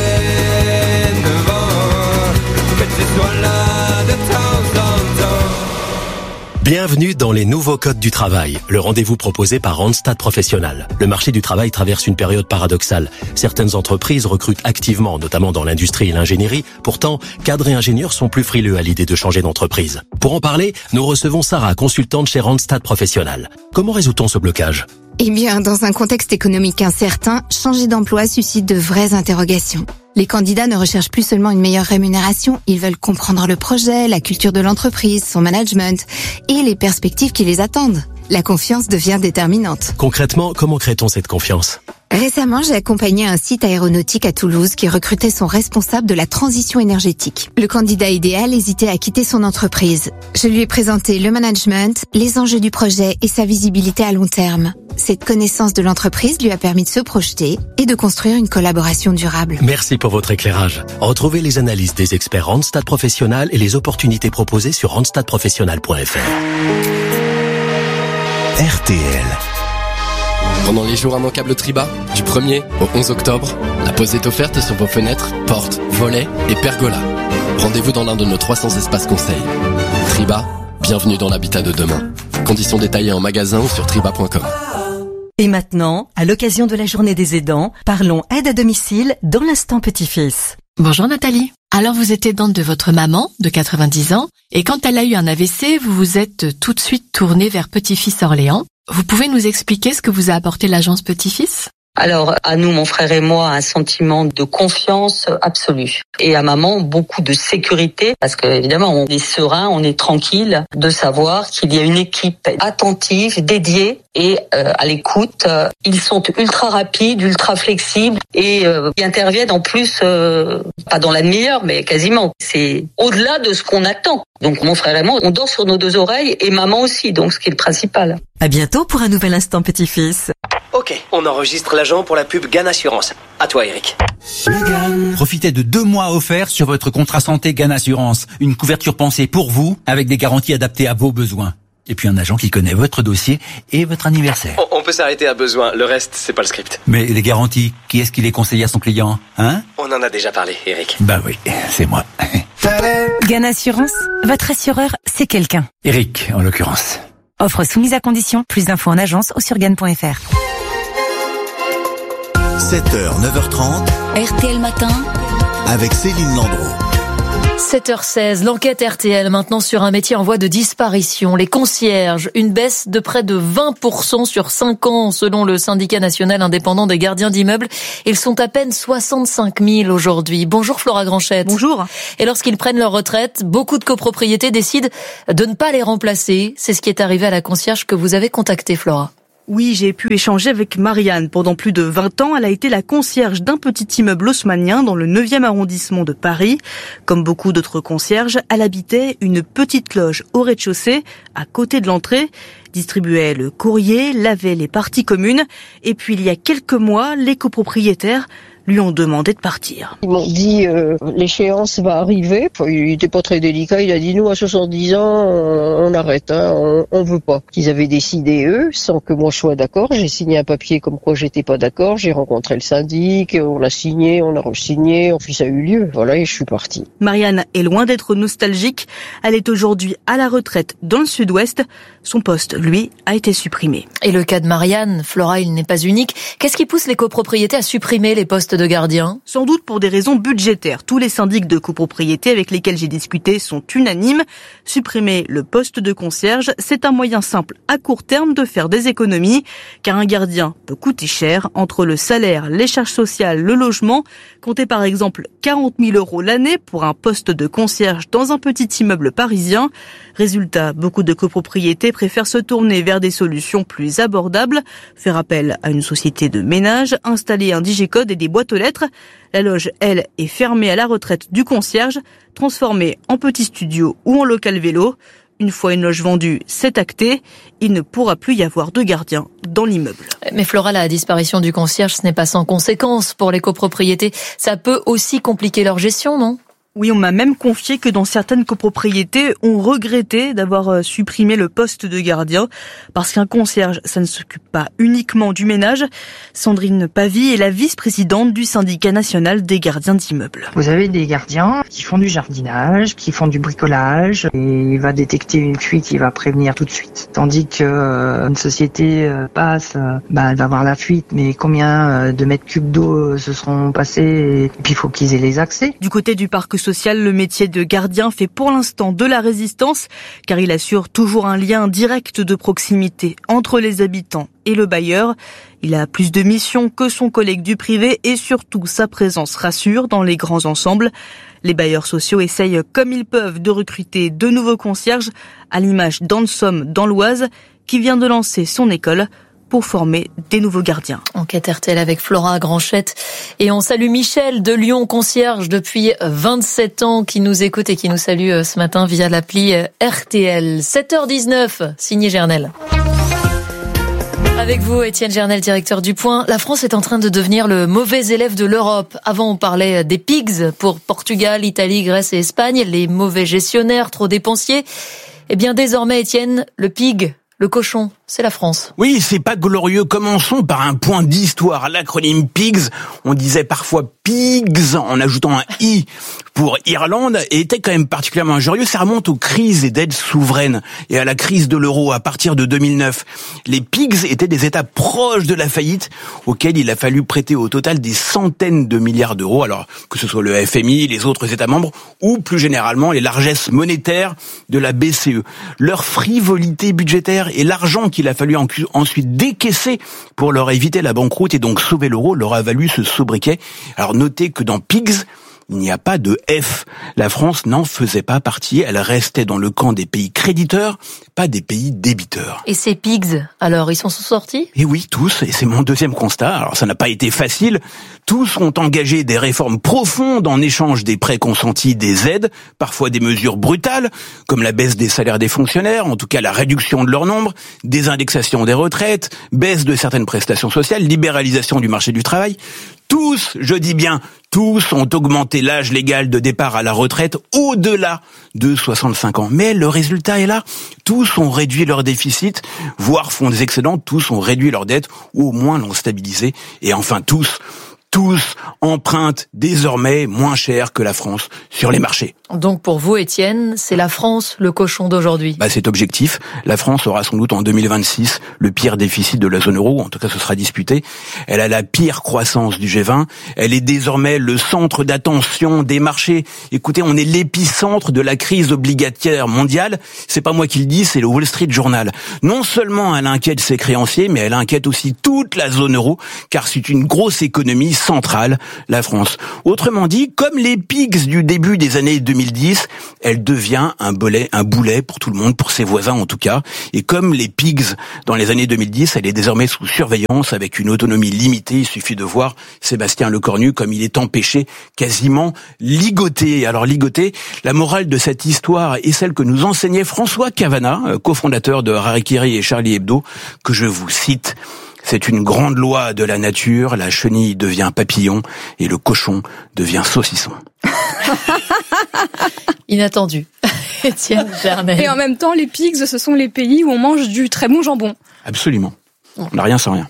ramènes devant, que tu sois là de temps en temps. Bienvenue dans les nouveaux codes du travail, le rendez-vous proposé par Randstad Professionnel. Le marché du travail traverse une période paradoxale. Certaines entreprises recrutent activement, notamment dans l'industrie et l'ingénierie. Pourtant, cadres et ingénieurs sont plus frileux à l'idée de changer d'entreprise. Pour en parler, nous recevons Sarah, consultante chez Randstad Professionnel. Comment résout-on ce blocage ? Eh bien, dans un contexte économique incertain, changer d'emploi suscite de vraies interrogations. Les candidats ne recherchent plus seulement une meilleure rémunération, ils veulent comprendre le projet, la culture de l'entreprise, son management et les perspectives qui les attendent. La confiance devient déterminante. Concrètement, comment crée-t-on cette confiance ? Récemment, j'ai accompagné un site aéronautique à Toulouse qui recrutait son responsable de la transition énergétique. Le candidat idéal hésitait à quitter son entreprise. Je lui ai présenté le management, les enjeux du projet et sa visibilité à long terme. Cette connaissance de l'entreprise lui a permis de se projeter et de construire une collaboration durable. Merci pour votre éclairage. Retrouvez les analyses des experts Randstad Professionnel et les opportunités proposées sur randstadprofessionnel.fr. RTL. Pendant les jours immanquables Triba, du 1er au 11 octobre, la pause est offerte sur vos fenêtres, portes, volets et pergolas. Rendez-vous dans l'un de nos 300 espaces conseils. Triba, bienvenue dans l'habitat de demain. Conditions détaillées en magasin ou sur triba.com. Et maintenant, à l'occasion de la journée des aidants, parlons aide à domicile dans l'instant petit-fils. Bonjour Nathalie. Alors vous êtes aidante de votre maman, de 90 ans, et quand elle a eu un AVC, vous vous êtes tout de suite tournée vers Petit-Fils Orléans. Vous pouvez nous expliquer ce que vous a apporté l'agence Petit-Fils ? Alors, à nous, mon frère et moi, un sentiment de confiance absolue. Et à maman, beaucoup de sécurité, parce que évidemment, on est serein, on est tranquille de savoir qu'il y a une équipe attentive, dédiée et à l'écoute. Ils sont ultra rapides, ultra flexibles et ils interviennent en plus, pas dans la demi-heure, mais quasiment. C'est au-delà de ce qu'on attend. Donc mon frère et moi, on dort sur nos 2 oreilles et maman aussi, donc ce qui est le principal. À bientôt pour un nouvel instant petit-fils. Ok, Ok, on enregistre l'agent pour la pub GAN Assurance. À toi, Eric. Profitez de 2 mois offerts sur votre contrat santé GAN Assurance. Une couverture pensée pour vous, avec des garanties adaptées à vos besoins. Et puis un agent qui connaît votre dossier et votre anniversaire. On peut s'arrêter à besoin, le reste, c'est pas le script. Mais les garanties, qui est-ce qui les conseille à son client, hein? On en a déjà parlé, Eric. Bah oui, c'est moi. GAN Assurance, votre assureur, c'est quelqu'un. Eric, en l'occurrence. Offre soumise à condition, plus d'infos en agence ou sur GAN.fr. 7h, 9h30. RTL Matin. Avec Céline Landreau. 7h16, l'enquête RTL maintenant sur un métier en voie de disparition. Les concierges, une baisse de près de 20% sur 5 ans selon le syndicat national indépendant des gardiens d'immeubles. Ils sont à peine 65 000 aujourd'hui. Bonjour Flora Granchette. Bonjour. Et lorsqu'ils prennent leur retraite, beaucoup de copropriétés décident de ne pas les remplacer. C'est ce qui est arrivé à la concierge que vous avez contactée, Flora. Oui, j'ai pu échanger avec Marianne. Pendant plus de 20 ans, elle a été la concierge d'un petit immeuble haussmannien dans le 9e arrondissement de Paris. Comme beaucoup d'autres concierges, elle habitait une petite loge au rez-de-chaussée, à côté de l'entrée, distribuait le courrier, lavait les parties communes. Et puis, il y a quelques mois, les copropriétaires lui ont demandé de partir. Ils m'ont dit l'échéance va arriver. Enfin, il était pas très délicat. Il a dit nous à 70 ans on arrête, hein, on veut pas. Ils avaient décidé eux sans que moi je sois d'accord. J'ai signé un papier comme quoi j'étais pas d'accord. J'ai rencontré le syndic, on l'a signé, on a re-signé. Puis ça a eu lieu. Voilà et je suis partie. Marianne est loin d'être nostalgique. Elle est aujourd'hui à la retraite dans le Sud-Ouest. Son poste, lui, a été supprimé. Et le cas de Marianne, Flora, il n'est pas unique. Qu'est-ce qui pousse les copropriétés à supprimer les postes de gardien? Sans doute pour des raisons budgétaires. Tous les syndics de copropriété avec lesquels j'ai discuté sont unanimes. Supprimer le poste de concierge, c'est un moyen simple à court terme de faire des économies, car un gardien peut coûter cher entre le salaire, les charges sociales, le logement. Comptez par exemple 40 000 € l'année pour un poste de concierge dans un petit immeuble parisien. Résultat, beaucoup de copropriétés préfèrent se tourner vers des solutions plus abordables, faire appel à une société de ménage, installer un digicode et des boîtes aux lettres. La loge, elle, est fermée à la retraite du concierge, transformée en petit studio ou en local vélo. Une fois une loge vendue, c'est acté. Il ne pourra plus y avoir de gardien dans l'immeuble. Mais Flora, la disparition du concierge, ce n'est pas sans conséquences pour les copropriétés. Ça peut aussi compliquer leur gestion, non ? Oui, on m'a même confié que dans certaines copropriétés, on regrettait d'avoir supprimé le poste de gardien parce qu'un concierge, ça ne s'occupe pas uniquement du ménage. Sandrine Pavie est la vice-présidente du syndicat national des gardiens d'immeubles. Vous avez des gardiens qui font du jardinage, qui font du bricolage et il va détecter une fuite, il va prévenir tout de suite. Tandis que une société passe, elle va voir la fuite, mais combien de mètres cubes d'eau se seront passés et puis il faut qu'ils aient les accès. Du côté du parc social, le métier de gardien fait pour l'instant de la résistance, car il assure toujours un lien direct de proximité entre les habitants et le bailleur. Il a plus de missions que son collègue du privé et surtout sa présence rassure dans les grands ensembles. Les bailleurs sociaux essayent comme ils peuvent de recruter de nouveaux concierges, à l'image d'Ansom dans l'Oise, qui vient de lancer son école pour former des nouveaux gardiens. Enquête RTL avec Flora Granchette. Et on salue Michel de Lyon, concierge depuis 27 ans, qui nous écoute et qui nous salue ce matin via l'appli RTL. 7h19, signé Gernel. Avec vous, Étienne Gernel, directeur du Point. La France est en train de devenir le mauvais élève de l'Europe. Avant, on parlait des pigs pour Portugal, Italie, Grèce et Espagne, les mauvais gestionnaires, trop dépensiers. Eh bien, désormais, Étienne, le pig, le cochon, c'est la France. Oui, c'est pas glorieux. Commençons par un point d'histoire. L'acronyme PIGS, on disait parfois PIGS en ajoutant un I pour Irlande, et était quand même particulièrement injurieux. Ça remonte aux crises et dettes souveraines et à la crise de l'euro à partir de 2009. Les PIGS étaient des États proches de la faillite auxquels il a fallu prêter au total des centaines de milliards d'euros, alors que ce soit le FMI, les autres États membres ou plus généralement les largesses monétaires de la BCE. Leur frivolité budgétaire et l'argent qu'il a fallu ensuite décaisser pour leur éviter la banqueroute et donc sauver l'euro leur a valu ce sobriquet. Alors notez que dans PIGS, il n'y a pas de F. La France n'en faisait pas partie, elle restait dans le camp des pays créditeurs, pas des pays débiteurs. Et ces pigs, alors, ils s'en sont sortis ? Et oui, tous, et c'est mon deuxième constat. Alors ça n'a pas été facile. Tous ont engagé des réformes profondes en échange des prêts consentis, des aides, parfois des mesures brutales, comme la baisse des salaires des fonctionnaires, en tout cas la réduction de leur nombre, des indexations des retraites, baisse de certaines prestations sociales, libéralisation du marché du travail. Tous, je dis bien, tous ont augmenté l'âge légal de départ à la retraite au-delà de 65 ans. Mais le résultat est là. Tous ont réduit leur déficit, voire font des excédents. Tous ont réduit leur dette, ou au moins l'ont stabilisé. Et enfin tous empruntent désormais moins cher que la France sur les marchés. Donc pour vous, Étienne, c'est la France le cochon d'aujourd'hui. C'est objectif. La France aura sans doute en 2026 le pire déficit de la zone euro. En tout cas, ce sera disputé. Elle a la pire croissance du G20. Elle est désormais le centre d'attention des marchés. Écoutez, on est l'épicentre de la crise obligataire mondiale. C'est pas moi qui le dis, c'est le Wall Street Journal. Non seulement elle inquiète ses créanciers, mais elle inquiète aussi toute la zone euro, car c'est une grosse économie centrale, la France. Autrement dit, comme les pigs du début des années 2010, elle devient un boulet pour tout le monde, pour ses voisins en tout cas. Et comme les pigs dans les années 2010, elle est désormais sous surveillance avec une autonomie limitée. Il suffit de voir Sébastien Lecornu comme il est empêché, quasiment ligoté. Alors ligoté, la morale de cette histoire est celle que nous enseignait François Cavana, cofondateur de Harakiri et Charlie Hebdo, que je vous cite. C'est une grande loi de la nature, la chenille devient papillon et le cochon devient saucisson. Inattendu. Étienne Vernel. Et en même temps, les pigs, ce sont les pays où on mange du très bon jambon. Absolument. On n'a rien sans rien.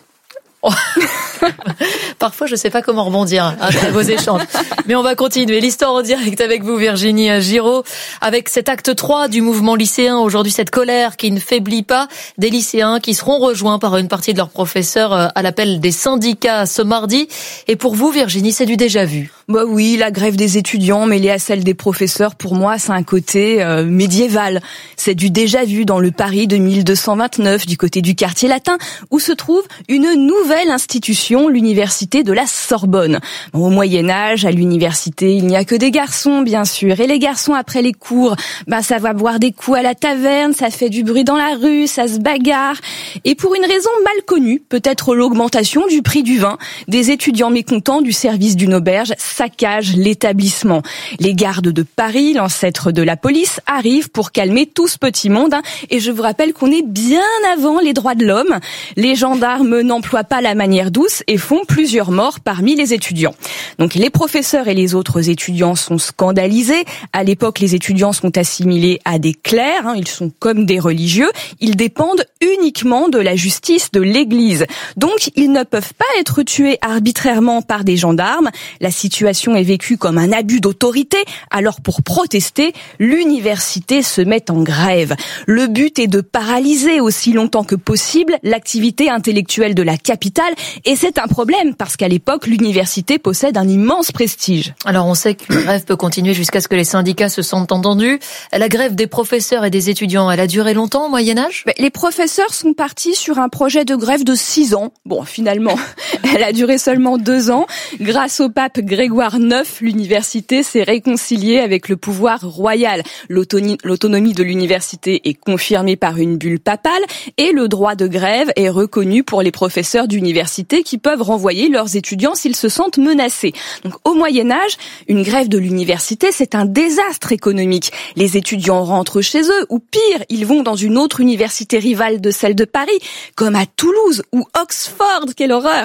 Parfois, je ne sais pas comment rebondir après vos échanges. Mais on va continuer. L'histoire en direct avec vous, Virginie Giraud, avec cet acte 3 du mouvement lycéen. Aujourd'hui, cette colère qui ne faiblit pas, des lycéens qui seront rejoints par une partie de leurs professeurs à l'appel des syndicats ce mardi. Et pour vous, Virginie, c'est du déjà vu. Oui, la grève des étudiants mêlée à celle des professeurs, pour moi, c'est un côté médiéval. C'est du déjà vu dans le Paris de 1229, du côté du quartier latin, où se trouve une nouvelle institution, l'université de la Sorbonne. Au Moyen-Âge, à l'université, il n'y a que des garçons, bien sûr. Et les garçons, après les cours, ça va boire des coups à la taverne, ça fait du bruit dans la rue, ça se bagarre. Et pour une raison mal connue, peut-être l'augmentation du prix du vin, des étudiants mécontents du service d'une auberge saccagent l'établissement. Les gardes de Paris, l'ancêtre de la police, arrivent pour calmer tout ce petit monde. Et je vous rappelle qu'on est bien avant les droits de l'homme. Les gendarmes n'emploient pas la manière douce et font plusieurs morts parmi les étudiants. Donc les professeurs et les autres étudiants sont scandalisés. À l'époque, les étudiants sont assimilés à des clercs, ils sont comme des religieux. Ils dépendent uniquement de la justice de l'Église. Donc ils ne peuvent pas être tués arbitrairement par des gendarmes. La situation est vécue comme un abus d'autorité. Alors pour protester, l'université se met en grève. Le but est de paralyser aussi longtemps que possible l'activité intellectuelle de la capitale. Et c'est un problème parce qu'à l'époque, l'université possède un immense prestige. Alors on sait qu'une grève peut continuer jusqu'à ce que les syndicats se sentent entendus. La grève des professeurs et des étudiants, elle a duré longtemps au Moyen-Âge ? Les professeurs sont partis sur un projet de grève de 6 ans. Bon, finalement, elle a duré seulement 2 ans. Grâce au pape Grégoire IX, l'université s'est réconciliée avec le pouvoir royal. L'autonomie de l'université est confirmée par une bulle papale et le droit de grève est reconnu pour les professeurs d'université qui peuvent renvoyer leurs étudiants s'ils se sentent menacés. Donc au Moyen-Âge, une grève de l'université, c'est un désastre économique. Les étudiants rentrent chez eux ou pire, ils vont dans une autre université rivale de celle de Paris, comme à Toulouse ou Oxford, quelle horreur.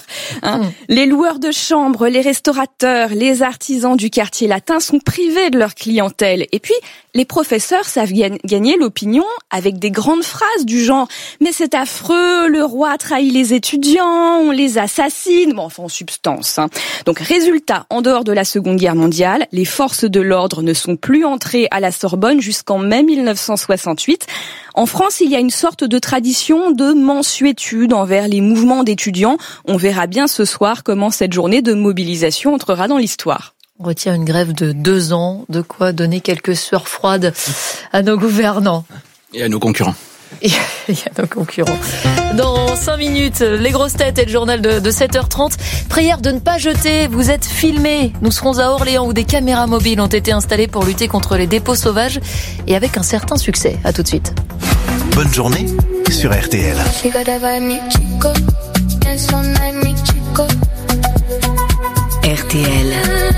Les loueurs de chambres, les restaurateurs, les artisans du quartier latin sont privés de leur clientèle. Et puis, les professeurs savent gagner l'opinion avec des grandes phrases du genre « Mais c'est affreux, le roi trahit les étudiants, on les assassine », en substance. Donc résultat, en dehors de la Seconde Guerre mondiale, les forces de l'ordre ne sont plus entrées à la Sorbonne jusqu'en mai 1968. En France, il y a une sorte de tradition de mansuétude envers les mouvements d'étudiants. On verra bien ce soir comment cette journée de mobilisation entrera dans l'histoire. On retient une grève de 2 ans, de quoi donner quelques sueurs froides à nos gouvernants. Et à nos concurrents. Il y a nos concurrents. Dans 5 minutes, les grosses têtes et le journal de 7h30. Prière de ne pas jeter, vous êtes filmés. Nous serons à Orléans où des caméras mobiles ont été installées pour lutter contre les dépôts sauvages et avec un certain succès. À tout de suite. Bonne journée sur RTL. RTL,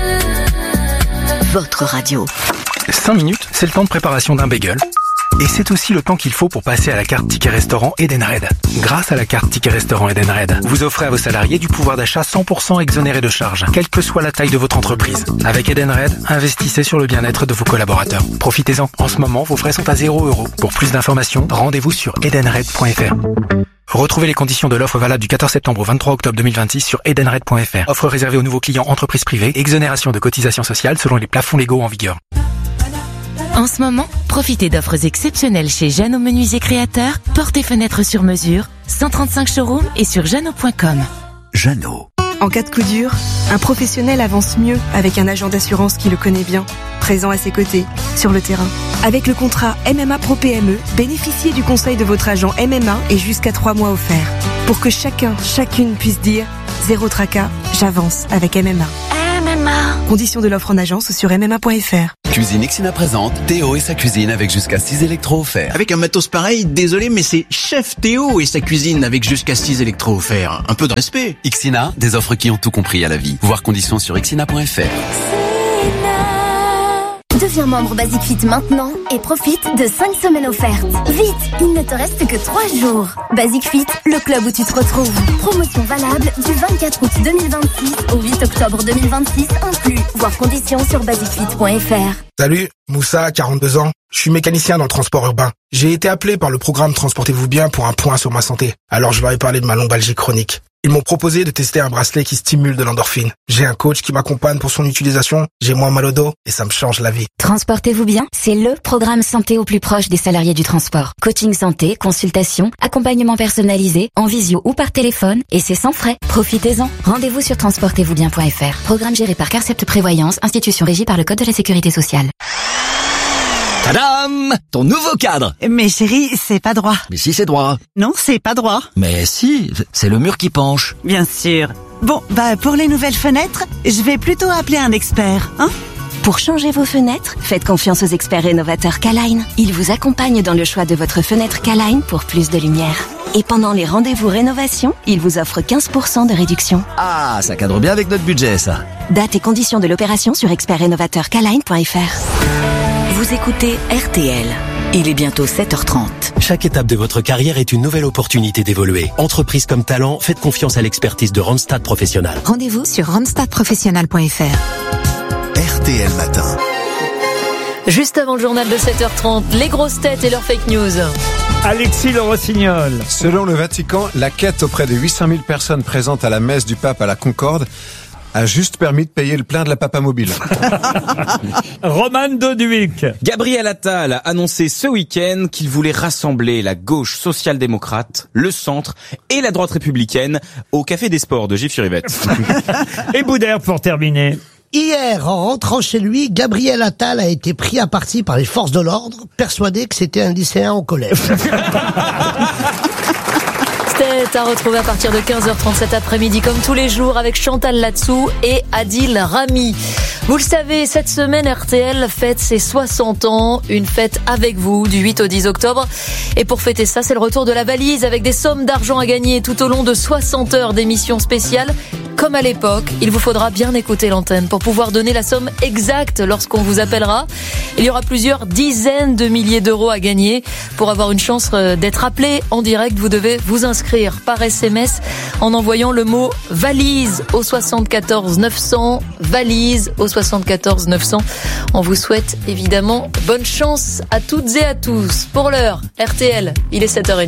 votre radio. 5 minutes, c'est le temps de préparation d'un bagel. Et c'est aussi le temps qu'il faut pour passer à la carte Ticket Restaurant Edenred. Grâce à la carte Ticket Restaurant Edenred, vous offrez à vos salariés du pouvoir d'achat 100% exonéré de charges, quelle que soit la taille de votre entreprise. Avec Edenred, investissez sur le bien-être de vos collaborateurs. Profitez-en. En ce moment, vos frais sont à 0 €. Pour plus d'informations, rendez-vous sur edenred.fr. Retrouvez les conditions de l'offre valable du 14 septembre au 23 octobre 2026 sur edenred.fr. Offre réservée aux nouveaux clients entreprises privées, exonération de cotisations sociales selon les plafonds légaux en vigueur. En ce moment, profitez d'offres exceptionnelles chez Jeannot Menuisier Créateurs, portes et fenêtres sur mesure, 135 showrooms et sur jeannot.com. Jeannot. En cas de coup dur, un professionnel avance mieux avec un agent d'assurance qui le connaît bien, présent à ses côtés, sur le terrain. Avec le contrat MMA Pro PME, bénéficiez du conseil de votre agent MMA et jusqu'à 3 mois offerts. Pour que chacune puisse dire « Zéro tracas, j'avance avec MMA ». Conditions de l'offre en agence sur mma.fr. Cuisine Ixina présente Théo et sa cuisine avec jusqu'à 6 électros offerts. Avec un matos pareil, désolé, mais c'est Chef Théo et sa cuisine avec jusqu'à 6 électros offerts. Un peu de respect. Ixina, des offres qui ont tout compris à la vie. Voir conditions sur ixina.fr. Deviens membre Basic Fit maintenant et profite de 5 semaines offertes. Vite, il ne te reste que 3 jours. Basic Fit, le club où tu te retrouves. Promotion valable du 24 août 2026 au 8 octobre 2026 inclus. Voir conditions sur basicfit.fr. Salut, Moussa, 42 ans. Je suis mécanicien dans le transport urbain. J'ai été appelé par le programme Transportez-vous bien pour un point sur ma santé. Alors je leur ai parlé de ma lombalgie chronique. Ils m'ont proposé de tester un bracelet qui stimule de l'endorphine. J'ai un coach qui m'accompagne pour son utilisation, j'ai moins mal au dos et ça me change la vie. Transportez-vous bien, c'est le programme santé au plus proche des salariés du transport. Coaching santé, consultation, accompagnement personnalisé, en visio ou par téléphone et c'est sans frais. Profitez-en. Rendez-vous sur transportez-vous-bien.fr. Programme géré par Carcept Prévoyance, institution régie par le Code de la Sécurité sociale. Tadam! Ton nouveau cadre! Mais chérie, c'est pas droit. Mais si, c'est droit. Non, c'est pas droit. Mais si, c'est le mur qui penche. Bien sûr. Bon, pour les nouvelles fenêtres, je vais plutôt appeler un expert, hein? Pour changer vos fenêtres, faites confiance aux experts rénovateurs K-Line. Ils vous accompagnent dans le choix de votre fenêtre K-Line pour plus de lumière. Et pendant les rendez-vous rénovation, ils vous offrent 15% de réduction. Ah, ça cadre bien avec notre budget, ça. Date et conditions de l'opération sur expertrénovateurkline.fr. Vous écoutez RTL. Il est bientôt 7h30. Chaque étape de votre carrière est une nouvelle opportunité d'évoluer. Entreprise comme talent, faites confiance à l'expertise de Randstad Professionnel. Rendez-vous sur randstadprofessionnel.fr. RTL Matin. Juste avant le journal de 7h30, les grosses têtes et leurs fake news. Alexis Le Rossignol. Selon le Vatican, la quête auprès de 800 000 personnes présentes à la messe du pape à la Concorde a juste permis de payer le plein de la Papa Mobile. Roman Doduic. Gabriel Attal a annoncé ce week-end qu'il voulait rassembler la gauche social-démocrate, le centre et la droite républicaine au Café des Sports de Gif-sur-Yvette. Et Boudère pour terminer. Hier, en rentrant chez lui, Gabriel Attal a été pris à partie par les forces de l'ordre, persuadé que c'était un lycéen au collège. C'était à retrouver à partir de 15h30 cet après-midi, comme tous les jours, avec Chantal Latsou et Adil Rami. Vous le savez, cette semaine, RTL fête ses 60 ans, une fête avec vous, du 8 au 10 octobre. Et pour fêter ça, c'est le retour de la valise, avec des sommes d'argent à gagner tout au long de 60 heures d'émissions spéciales. Comme à l'époque, il vous faudra bien écouter l'antenne pour pouvoir donner la somme exacte lorsqu'on vous appellera. Il y aura plusieurs dizaines de milliers d'euros à gagner. Pour avoir une chance d'être appelé en direct, vous devez vous inscrire par SMS en envoyant le mot valise au 74 900, valise au 74 900. On vous souhaite évidemment bonne chance à toutes et à tous. Pour l'heure, RTL, il est 7h30.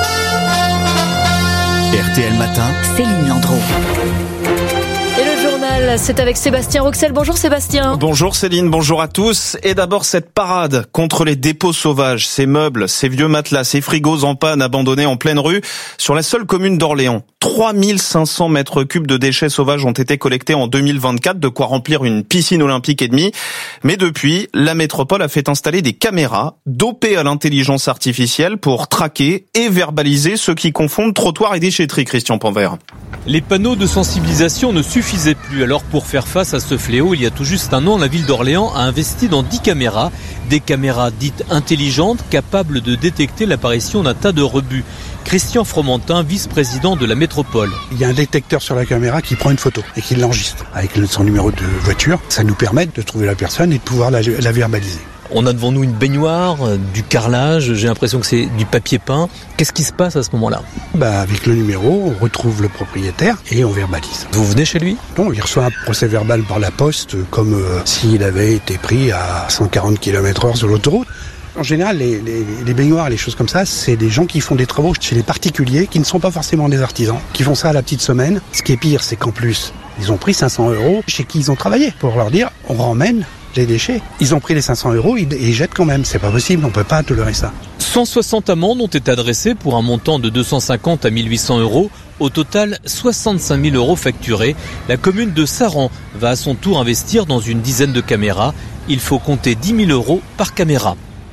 RTL Matin, Céline Landreau. Et le journal matinale, c'est avec Sébastien Roxel. Bonjour Sébastien. Bonjour Céline, bonjour à tous. Et d'abord cette parade contre les dépôts sauvages, ces meubles, ces vieux matelas, ces frigos en panne abandonnés en pleine rue sur la seule commune d'Orléans. 3500 mètres cubes de déchets sauvages ont été collectés en 2024, de quoi remplir une piscine olympique et demie. Mais depuis, la métropole a fait installer des caméras dopées à l'intelligence artificielle pour traquer et verbaliser ceux qui confondent trottoir et déchetterie, Christian Panvert. Les panneaux de sensibilisation ne suffisaient plus. Alors pour faire face à ce fléau, il y a tout juste un an, la ville d'Orléans a investi dans 10 caméras. Des caméras dites intelligentes, capables de détecter l'apparition d'un tas de rebuts. Christian Fromentin, vice-président de la métropole. Il y a un détecteur sur la caméra qui prend une photo et qui l'enregistre avec son numéro de voiture. Ça nous permet de trouver la personne et de pouvoir la verbaliser. On a devant nous une baignoire, du carrelage, j'ai l'impression que c'est du papier peint. Qu'est-ce qui se passe à ce moment-là ? Avec le numéro, on retrouve le propriétaire et on verbalise. Vous venez chez lui ? Non, il reçoit un procès-verbal par la poste comme s'il avait été pris à 140 km/h sur l'autoroute. En général, les baignoires, les choses comme ça, c'est des gens qui font des travaux chez les particuliers, qui ne sont pas forcément des artisans, qui font ça à la petite semaine. Ce qui est pire, c'est qu'en plus, ils ont pris 500 € chez qui ils ont travaillé pour leur dire on ramène les déchets. Ils ont pris les 500 €, ils jettent quand même. C'est pas possible, on peut pas tolérer ça. 160 amendes ont été adressées pour un montant de 250 à 1800 €. Au total, 65 000 € facturés. La commune de Saran va à son tour investir dans une dizaine de caméras. Il faut compter 10 000 € par caméra.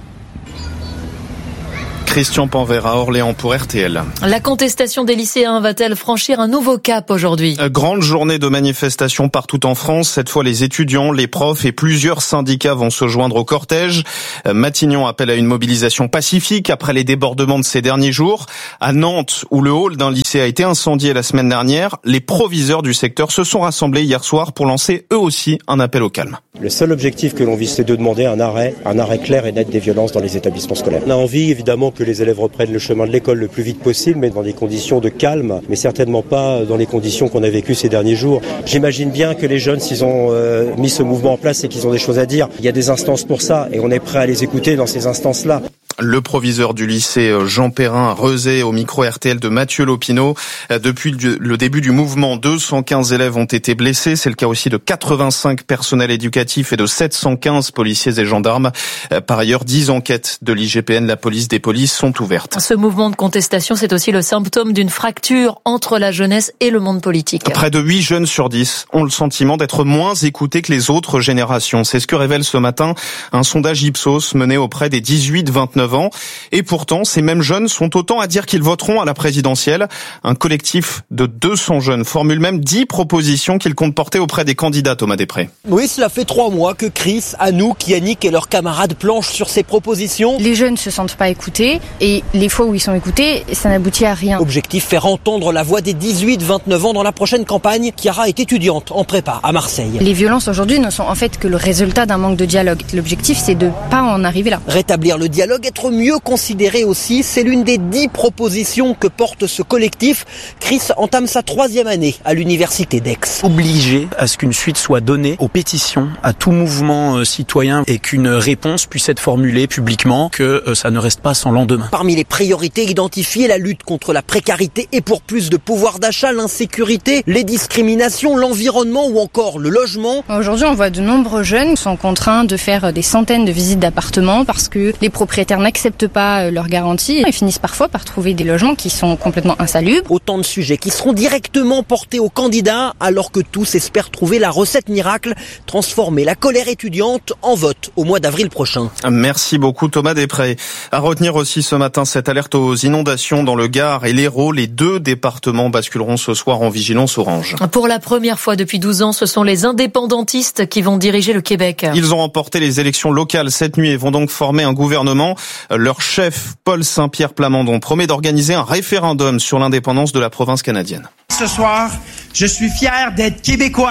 Christian Panvert à Orléans pour RTL. La contestation des lycéens va-t-elle franchir un nouveau cap aujourd'hui ? Grande journée de manifestation partout en France. Cette fois, les étudiants, les profs et plusieurs syndicats vont se joindre au cortège. Matignon appelle à une mobilisation pacifique après les débordements de ces derniers jours. À Nantes, où le hall d'un lycée a été incendié la semaine dernière, les proviseurs du secteur se sont rassemblés hier soir pour lancer eux aussi un appel au calme. Le seul objectif que l'on vise, c'est de demander un arrêt clair et net des violences dans les établissements scolaires. On a envie évidemment que les élèves reprennent le chemin de l'école le plus vite possible, mais dans des conditions de calme, mais certainement pas dans les conditions qu'on a vécues ces derniers jours. J'imagine bien que les jeunes, s'ils ont mis ce mouvement en place, c'est qu'ils ont des choses à dire. Il y a des instances pour ça, et on est prêt à les écouter dans ces instances-là. Le proviseur du lycée Jean Perrin Rezé au micro RTL de Mathieu Lopineau. Depuis le début du mouvement, 215 élèves ont été blessés. C'est le cas aussi de 85 personnels éducatifs et de 715 policiers et gendarmes. Par ailleurs, 10 enquêtes de l'IGPN, la police des polices, sont ouvertes. Ce mouvement de contestation, c'est aussi le symptôme d'une fracture entre la jeunesse et le monde politique. Près de 8 jeunes sur 10 ont le sentiment d'être moins écoutés que les autres générations. C'est ce que révèle ce matin un sondage Ipsos mené auprès des 18-29 ans. Et pourtant, ces mêmes jeunes sont autant à dire qu'ils voteront à la présidentielle. Un collectif de 200 jeunes formule même 10 propositions qu'ils comptent porter auprès des candidats, Thomas Després. Oui, cela fait 3 mois que Chris, Anouk, Yannick et leurs camarades planchent sur ces propositions. Les jeunes ne se sentent pas écoutés et les fois où ils sont écoutés, ça n'aboutit à rien. Objectif, faire entendre la voix des 18-29 ans dans la prochaine campagne. Chiara est étudiante en prépa à Marseille. Les violences aujourd'hui ne sont en fait que le résultat d'un manque de dialogue. L'objectif, c'est de pas en arriver là. Rétablir le dialogue, être mieux considéré aussi, c'est l'une des 10 propositions que porte ce collectif. Chris entame sa 3e année à l'université d'Aix. Obliger à ce qu'une suite soit donnée aux pétitions, à tout mouvement citoyen et qu'une réponse puisse être formulée publiquement, que ça ne reste pas sans lendemain. Parmi les priorités identifiées, la lutte contre la précarité et pour plus de pouvoir d'achat, l'insécurité, les discriminations, l'environnement ou encore le logement. Aujourd'hui, on voit de nombreux jeunes qui sont contraints de faire des centaines de visites d'appartements parce que les propriétaires n'acceptent pas leurs garanties et finissent parfois par trouver des logements qui sont complètement insalubres. Autant de sujets qui seront directement portés aux candidats alors que tous espèrent trouver la recette miracle, transformer la colère étudiante en vote au mois d'avril prochain. Merci beaucoup Thomas Després. À retenir aussi ce matin cette alerte aux inondations dans le Gard et l'Hérault. Les 2 départements basculeront ce soir en vigilance orange. Pour la première fois depuis 12 ans, ce sont les indépendantistes qui vont diriger le Québec. Ils ont remporté les élections locales cette nuit et vont donc former un gouvernement. Leur chef, Paul Saint-Pierre Plamondon, promet d'organiser un référendum sur l'indépendance de la province canadienne. Ce soir, je suis fier d'être québécois.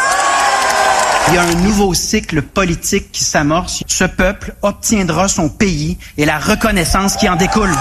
Il y a un nouveau cycle politique qui s'amorce. Ce peuple obtiendra son pays et la reconnaissance qui en découle.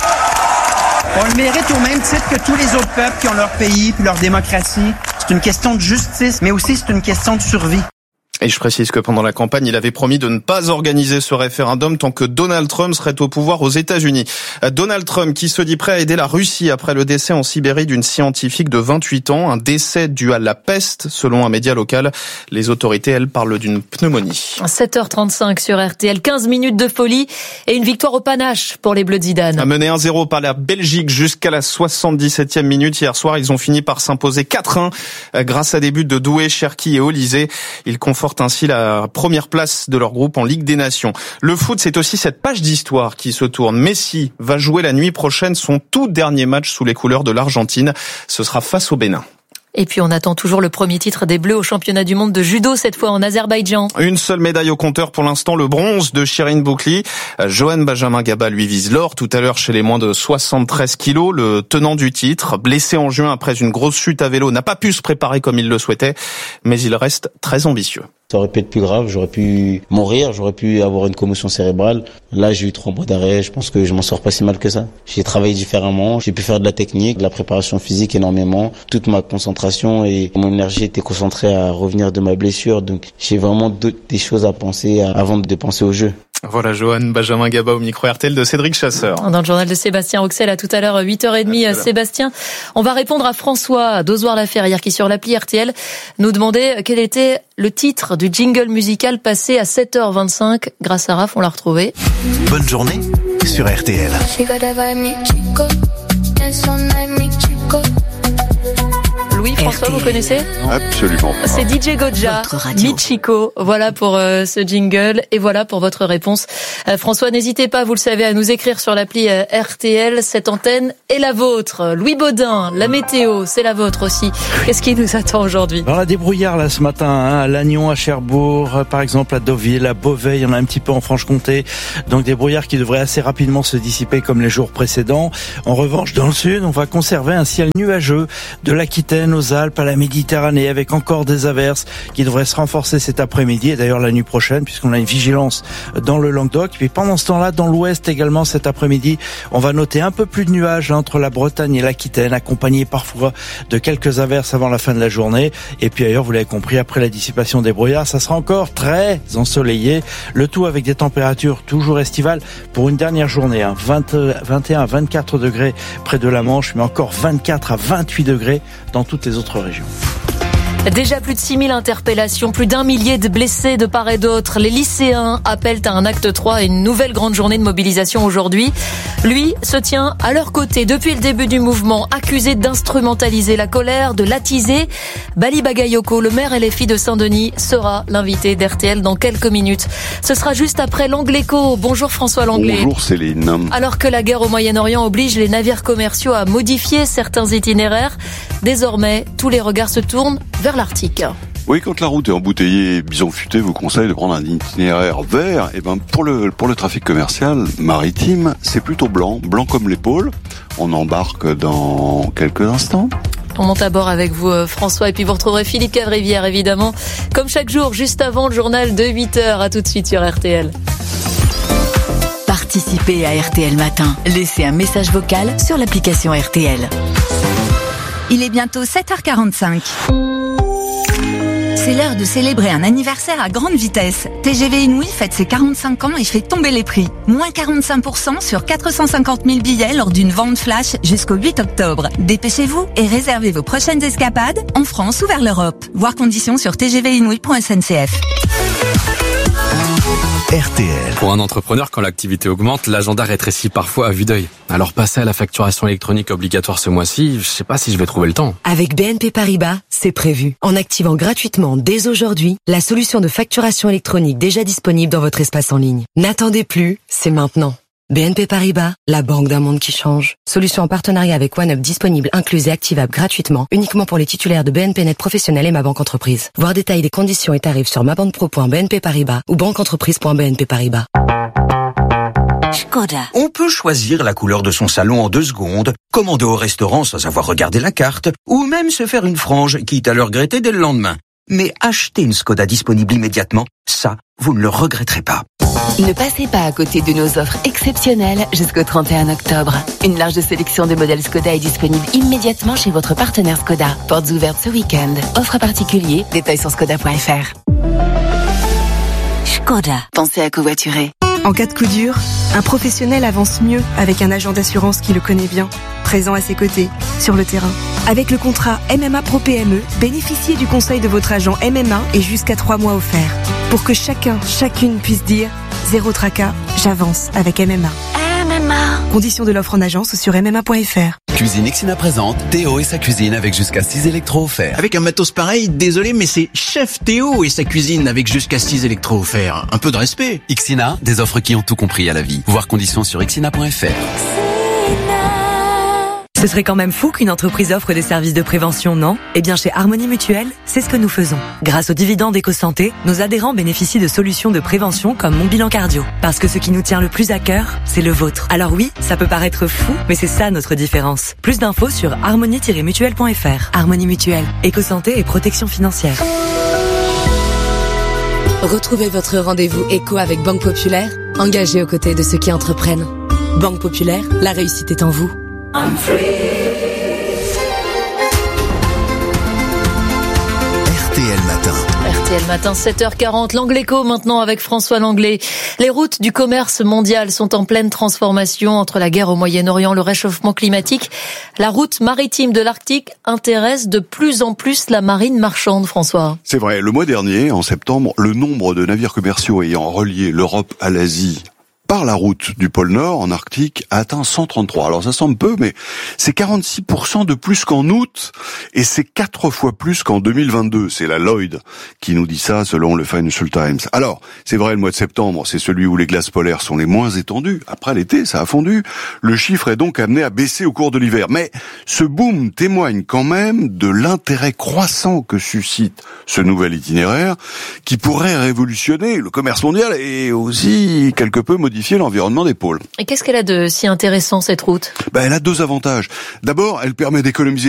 On le mérite au même titre que tous les autres peuples qui ont leur pays puis leur démocratie. C'est une question de justice, mais aussi c'est une question de survie. Et je précise que pendant la campagne, il avait promis de ne pas organiser ce référendum tant que Donald Trump serait au pouvoir aux États-Unis. Donald Trump qui se dit prêt à aider la Russie après le décès en Sibérie d'une scientifique de 28 ans. Un décès dû à la peste, selon un média local. Les autorités, elles, parlent d'une pneumonie. 7h35 sur RTL, 15 minutes de folie et une victoire au panache pour les Bleus de Zidane. Mené 1-0 par la Belgique jusqu'à la 77e minute. Hier soir, ils ont fini par s'imposer 4-1 grâce à des buts de Doué, Cherki et Olysée. Ils confortent ainsi la première place de leur groupe en Ligue des Nations. Le foot, c'est aussi cette page d'histoire qui se tourne. Messi va jouer la nuit prochaine son tout dernier match sous les couleurs de l'Argentine. Ce sera face au Bénin. Et puis on attend toujours le premier titre des Bleus au championnat du monde de judo, cette fois en Azerbaïdjan. Une seule médaille au compteur pour l'instant, le bronze de Shirin Boukli. Johan Benjamin Gaba lui vise l'or tout à l'heure chez les moins de 73 kilos. Le tenant du titre, blessé en juin après une grosse chute à vélo, n'a pas pu se préparer comme il le souhaitait, mais il reste très ambitieux. Ça aurait pu être plus grave, j'aurais pu mourir, j'aurais pu avoir une commotion cérébrale. Là, j'ai eu 3 mois d'arrêt, je pense que je m'en sors pas si mal que ça. J'ai travaillé différemment, j'ai pu faire de la technique, de la préparation physique énormément. Toute ma concentration et mon énergie était concentrée à revenir de ma blessure. Donc, j'ai vraiment des choses à penser avant de penser au jeu. Voilà, Johan Benjamin Gaba au micro RTL de Cédric Chasseur. Dans le journal de Sébastien Roxel, à tout à l'heure, 8h30. Sébastien, on va répondre à François d'Ozoir-la-Ferrière qui, sur l'appli RTL, nous demandait quel était le titre du jingle musical passé à 7h25. Grâce à Raph, on l'a retrouvé. Bonne journée sur RTL. Louis, François, vous connaissez ? Absolument pas. C'est DJ Godja, Michiko. Voilà pour ce jingle et voilà pour votre réponse. François, n'hésitez pas, vous le savez, à nous écrire sur l'appli RTL. Cette antenne est la vôtre. Louis Baudin, la météo, c'est la vôtre aussi. Qu'est-ce qui nous attend aujourd'hui ? Alors, la débrouillard là ce matin, à Lannion, à Cherbourg, par exemple à Deauville, à Beauvais, il y en a un petit peu en Franche-Comté. Donc des brouillards qui devraient assez rapidement se dissiper comme les jours précédents. En revanche, dans le sud, on va conserver un ciel nuageux de l'Aquitaine aux Alpes, à la Méditerranée, avec encore des averses qui devraient se renforcer cet après-midi et d'ailleurs la nuit prochaine, puisqu'on a une vigilance dans le Languedoc. Puis pendant ce temps-là, dans l'ouest également cet après-midi, on va noter un peu plus de nuages entre la Bretagne et l'Aquitaine, accompagnés parfois de quelques averses avant la fin de la journée. Et puis ailleurs, vous l'avez compris, après la dissipation des brouillards, ça sera encore très ensoleillé. Le tout avec des températures toujours estivales pour une dernière journée. 21 à 24 degrés près de la Manche, mais encore 24 à 28 degrés dans toutes les autres régions. Déjà plus de 6000 interpellations, plus d'1 millier de blessés de part et d'autre. Les lycéens appellent à un acte 3 et une nouvelle grande journée de mobilisation aujourd'hui. Lui se tient à leur côté depuis le début du mouvement, accusé d'instrumentaliser la colère, de l'attiser. Bali Bagayoko, le maire LFI de Saint-Denis, sera l'invité d'RTL dans quelques minutes. Ce sera juste après l'Angléco. Bonjour François Langlais. Bonjour Céline. Alors que la guerre au Moyen-Orient oblige les navires commerciaux à modifier certains itinéraires, désormais, tous les regards se tournent vers l'Arctique. Oui, quand la route est embouteillée, Bison Futé vous conseille de prendre un itinéraire vert. Et ben pour le trafic commercial maritime, c'est plutôt blanc comme l'épaule. On embarque dans quelques instants. On monte à bord avec vous François et puis vous retrouverez Philippe Cavrivière évidemment comme chaque jour juste avant le journal de 8h. À tout de suite sur RTL. Participez à RTL Matin. Laissez un message vocal sur l'application RTL. Il est bientôt 7h45. C'est l'heure de célébrer un anniversaire à grande vitesse. TGV Inouï fête ses 45 ans et fait tomber les prix. Moins 45% sur 450 000 billets lors d'une vente flash jusqu'au 8 octobre. Dépêchez-vous et réservez vos prochaines escapades en France ou vers l'Europe. Voir conditions sur tgvinouï.sncf. RTL. Pour un entrepreneur, quand l'activité augmente, l'agenda rétrécit parfois à vue d'œil. Alors passer à la facturation électronique obligatoire ce mois-ci, je sais pas si je vais trouver le temps. Avec BNP Paribas, c'est prévu. En activant gratuitement dès aujourd'hui la solution de facturation électronique déjà disponible dans votre espace en ligne. N'attendez plus, c'est maintenant. BNP Paribas, la banque d'un monde qui change. Solution en partenariat avec OneUp disponible, incluse et activable gratuitement, uniquement pour les titulaires de BNP Net Professionnel et Ma Banque Entreprise. Voir détail des conditions et tarifs sur mabanquepro.bnp Paribas ou banqueentreprise.bnp Paribas. Škoda. On peut choisir la couleur de son salon en 2 secondes, commander au restaurant sans avoir regardé la carte, ou même se faire une frange, quitte à le regretter dès le lendemain. Mais acheter une Škoda disponible immédiatement, ça, vous ne le regretterez pas. Ne passez pas à côté de nos offres exceptionnelles jusqu'au 31 octobre. Une large sélection de modèles Škoda est disponible immédiatement chez votre partenaire Škoda. Portes ouvertes ce week-end. Offre particulier, détails sur škoda.fr. Škoda. Pensez à covoiturer. En cas de coup dur, un professionnel avance mieux avec un agent d'assurance qui le connaît bien, présent à ses côtés, sur le terrain. Avec le contrat MMA Pro PME, bénéficiez du conseil de votre agent MMA et jusqu'à 3 mois offerts. Pour que chacune puisse dire « Zéro tracas, j'avance avec MMA ». MMA. Conditions de l'offre en agence ou sur MMA.fr. Cuisine Ixina présente Théo et sa cuisine avec jusqu'à 6 électros offerts. Avec un matos pareil, désolé, mais c'est Chef Théo et sa cuisine avec jusqu'à 6 électros offerts. Un peu de respect. Ixina, des offres qui ont tout compris à la vie. Voir conditions sur ixina.fr. Ce serait quand même fou qu'une entreprise offre des services de prévention, non ? Eh bien, chez Harmonie Mutuelle, c'est ce que nous faisons. Grâce aux dividendes EcoSanté, nos adhérents bénéficient de solutions de prévention comme Mon Bilan Cardio. Parce que ce qui nous tient le plus à cœur, c'est le vôtre. Alors oui, ça peut paraître fou, mais c'est ça notre différence. Plus d'infos sur harmonie-mutuelle.fr. Harmonie Mutuelle, EcoSanté et protection financière. Retrouvez votre rendez-vous éco avec Banque Populaire, engagée aux côtés de ceux qui entreprennent. Banque Populaire, la réussite est en vous. I'm free. RTL Matin. RTL Matin, 7h40, l'Angléco maintenant avec François Langlais. Les routes du commerce mondial sont en pleine transformation entre la guerre au Moyen-Orient, le réchauffement climatique. La route maritime de l'Arctique intéresse de plus en plus la marine marchande, François. C'est vrai, le mois dernier, en septembre, le nombre de navires commerciaux ayant relié l'Europe à l'Asie par la route du pôle Nord en Arctique a atteint 133. Alors ça semble peu, mais c'est 46% de plus qu'en août et c'est 4 fois plus qu'en 2022. C'est la Lloyd qui nous dit ça selon le Financial Times. Alors, c'est vrai, le mois de septembre, c'est celui où les glaces polaires sont les moins étendues. Après l'été, ça a fondu. Le chiffre est donc amené à baisser au cours de l'hiver. Mais ce boom témoigne quand même de l'intérêt croissant que suscite ce nouvel itinéraire qui pourrait révolutionner le commerce mondial et aussi quelque peu modifier l'environnement des pôles. Et qu'est-ce qu'elle a de si intéressant, cette route ? Elle a 2 avantages. D'abord, elle permet d'économiser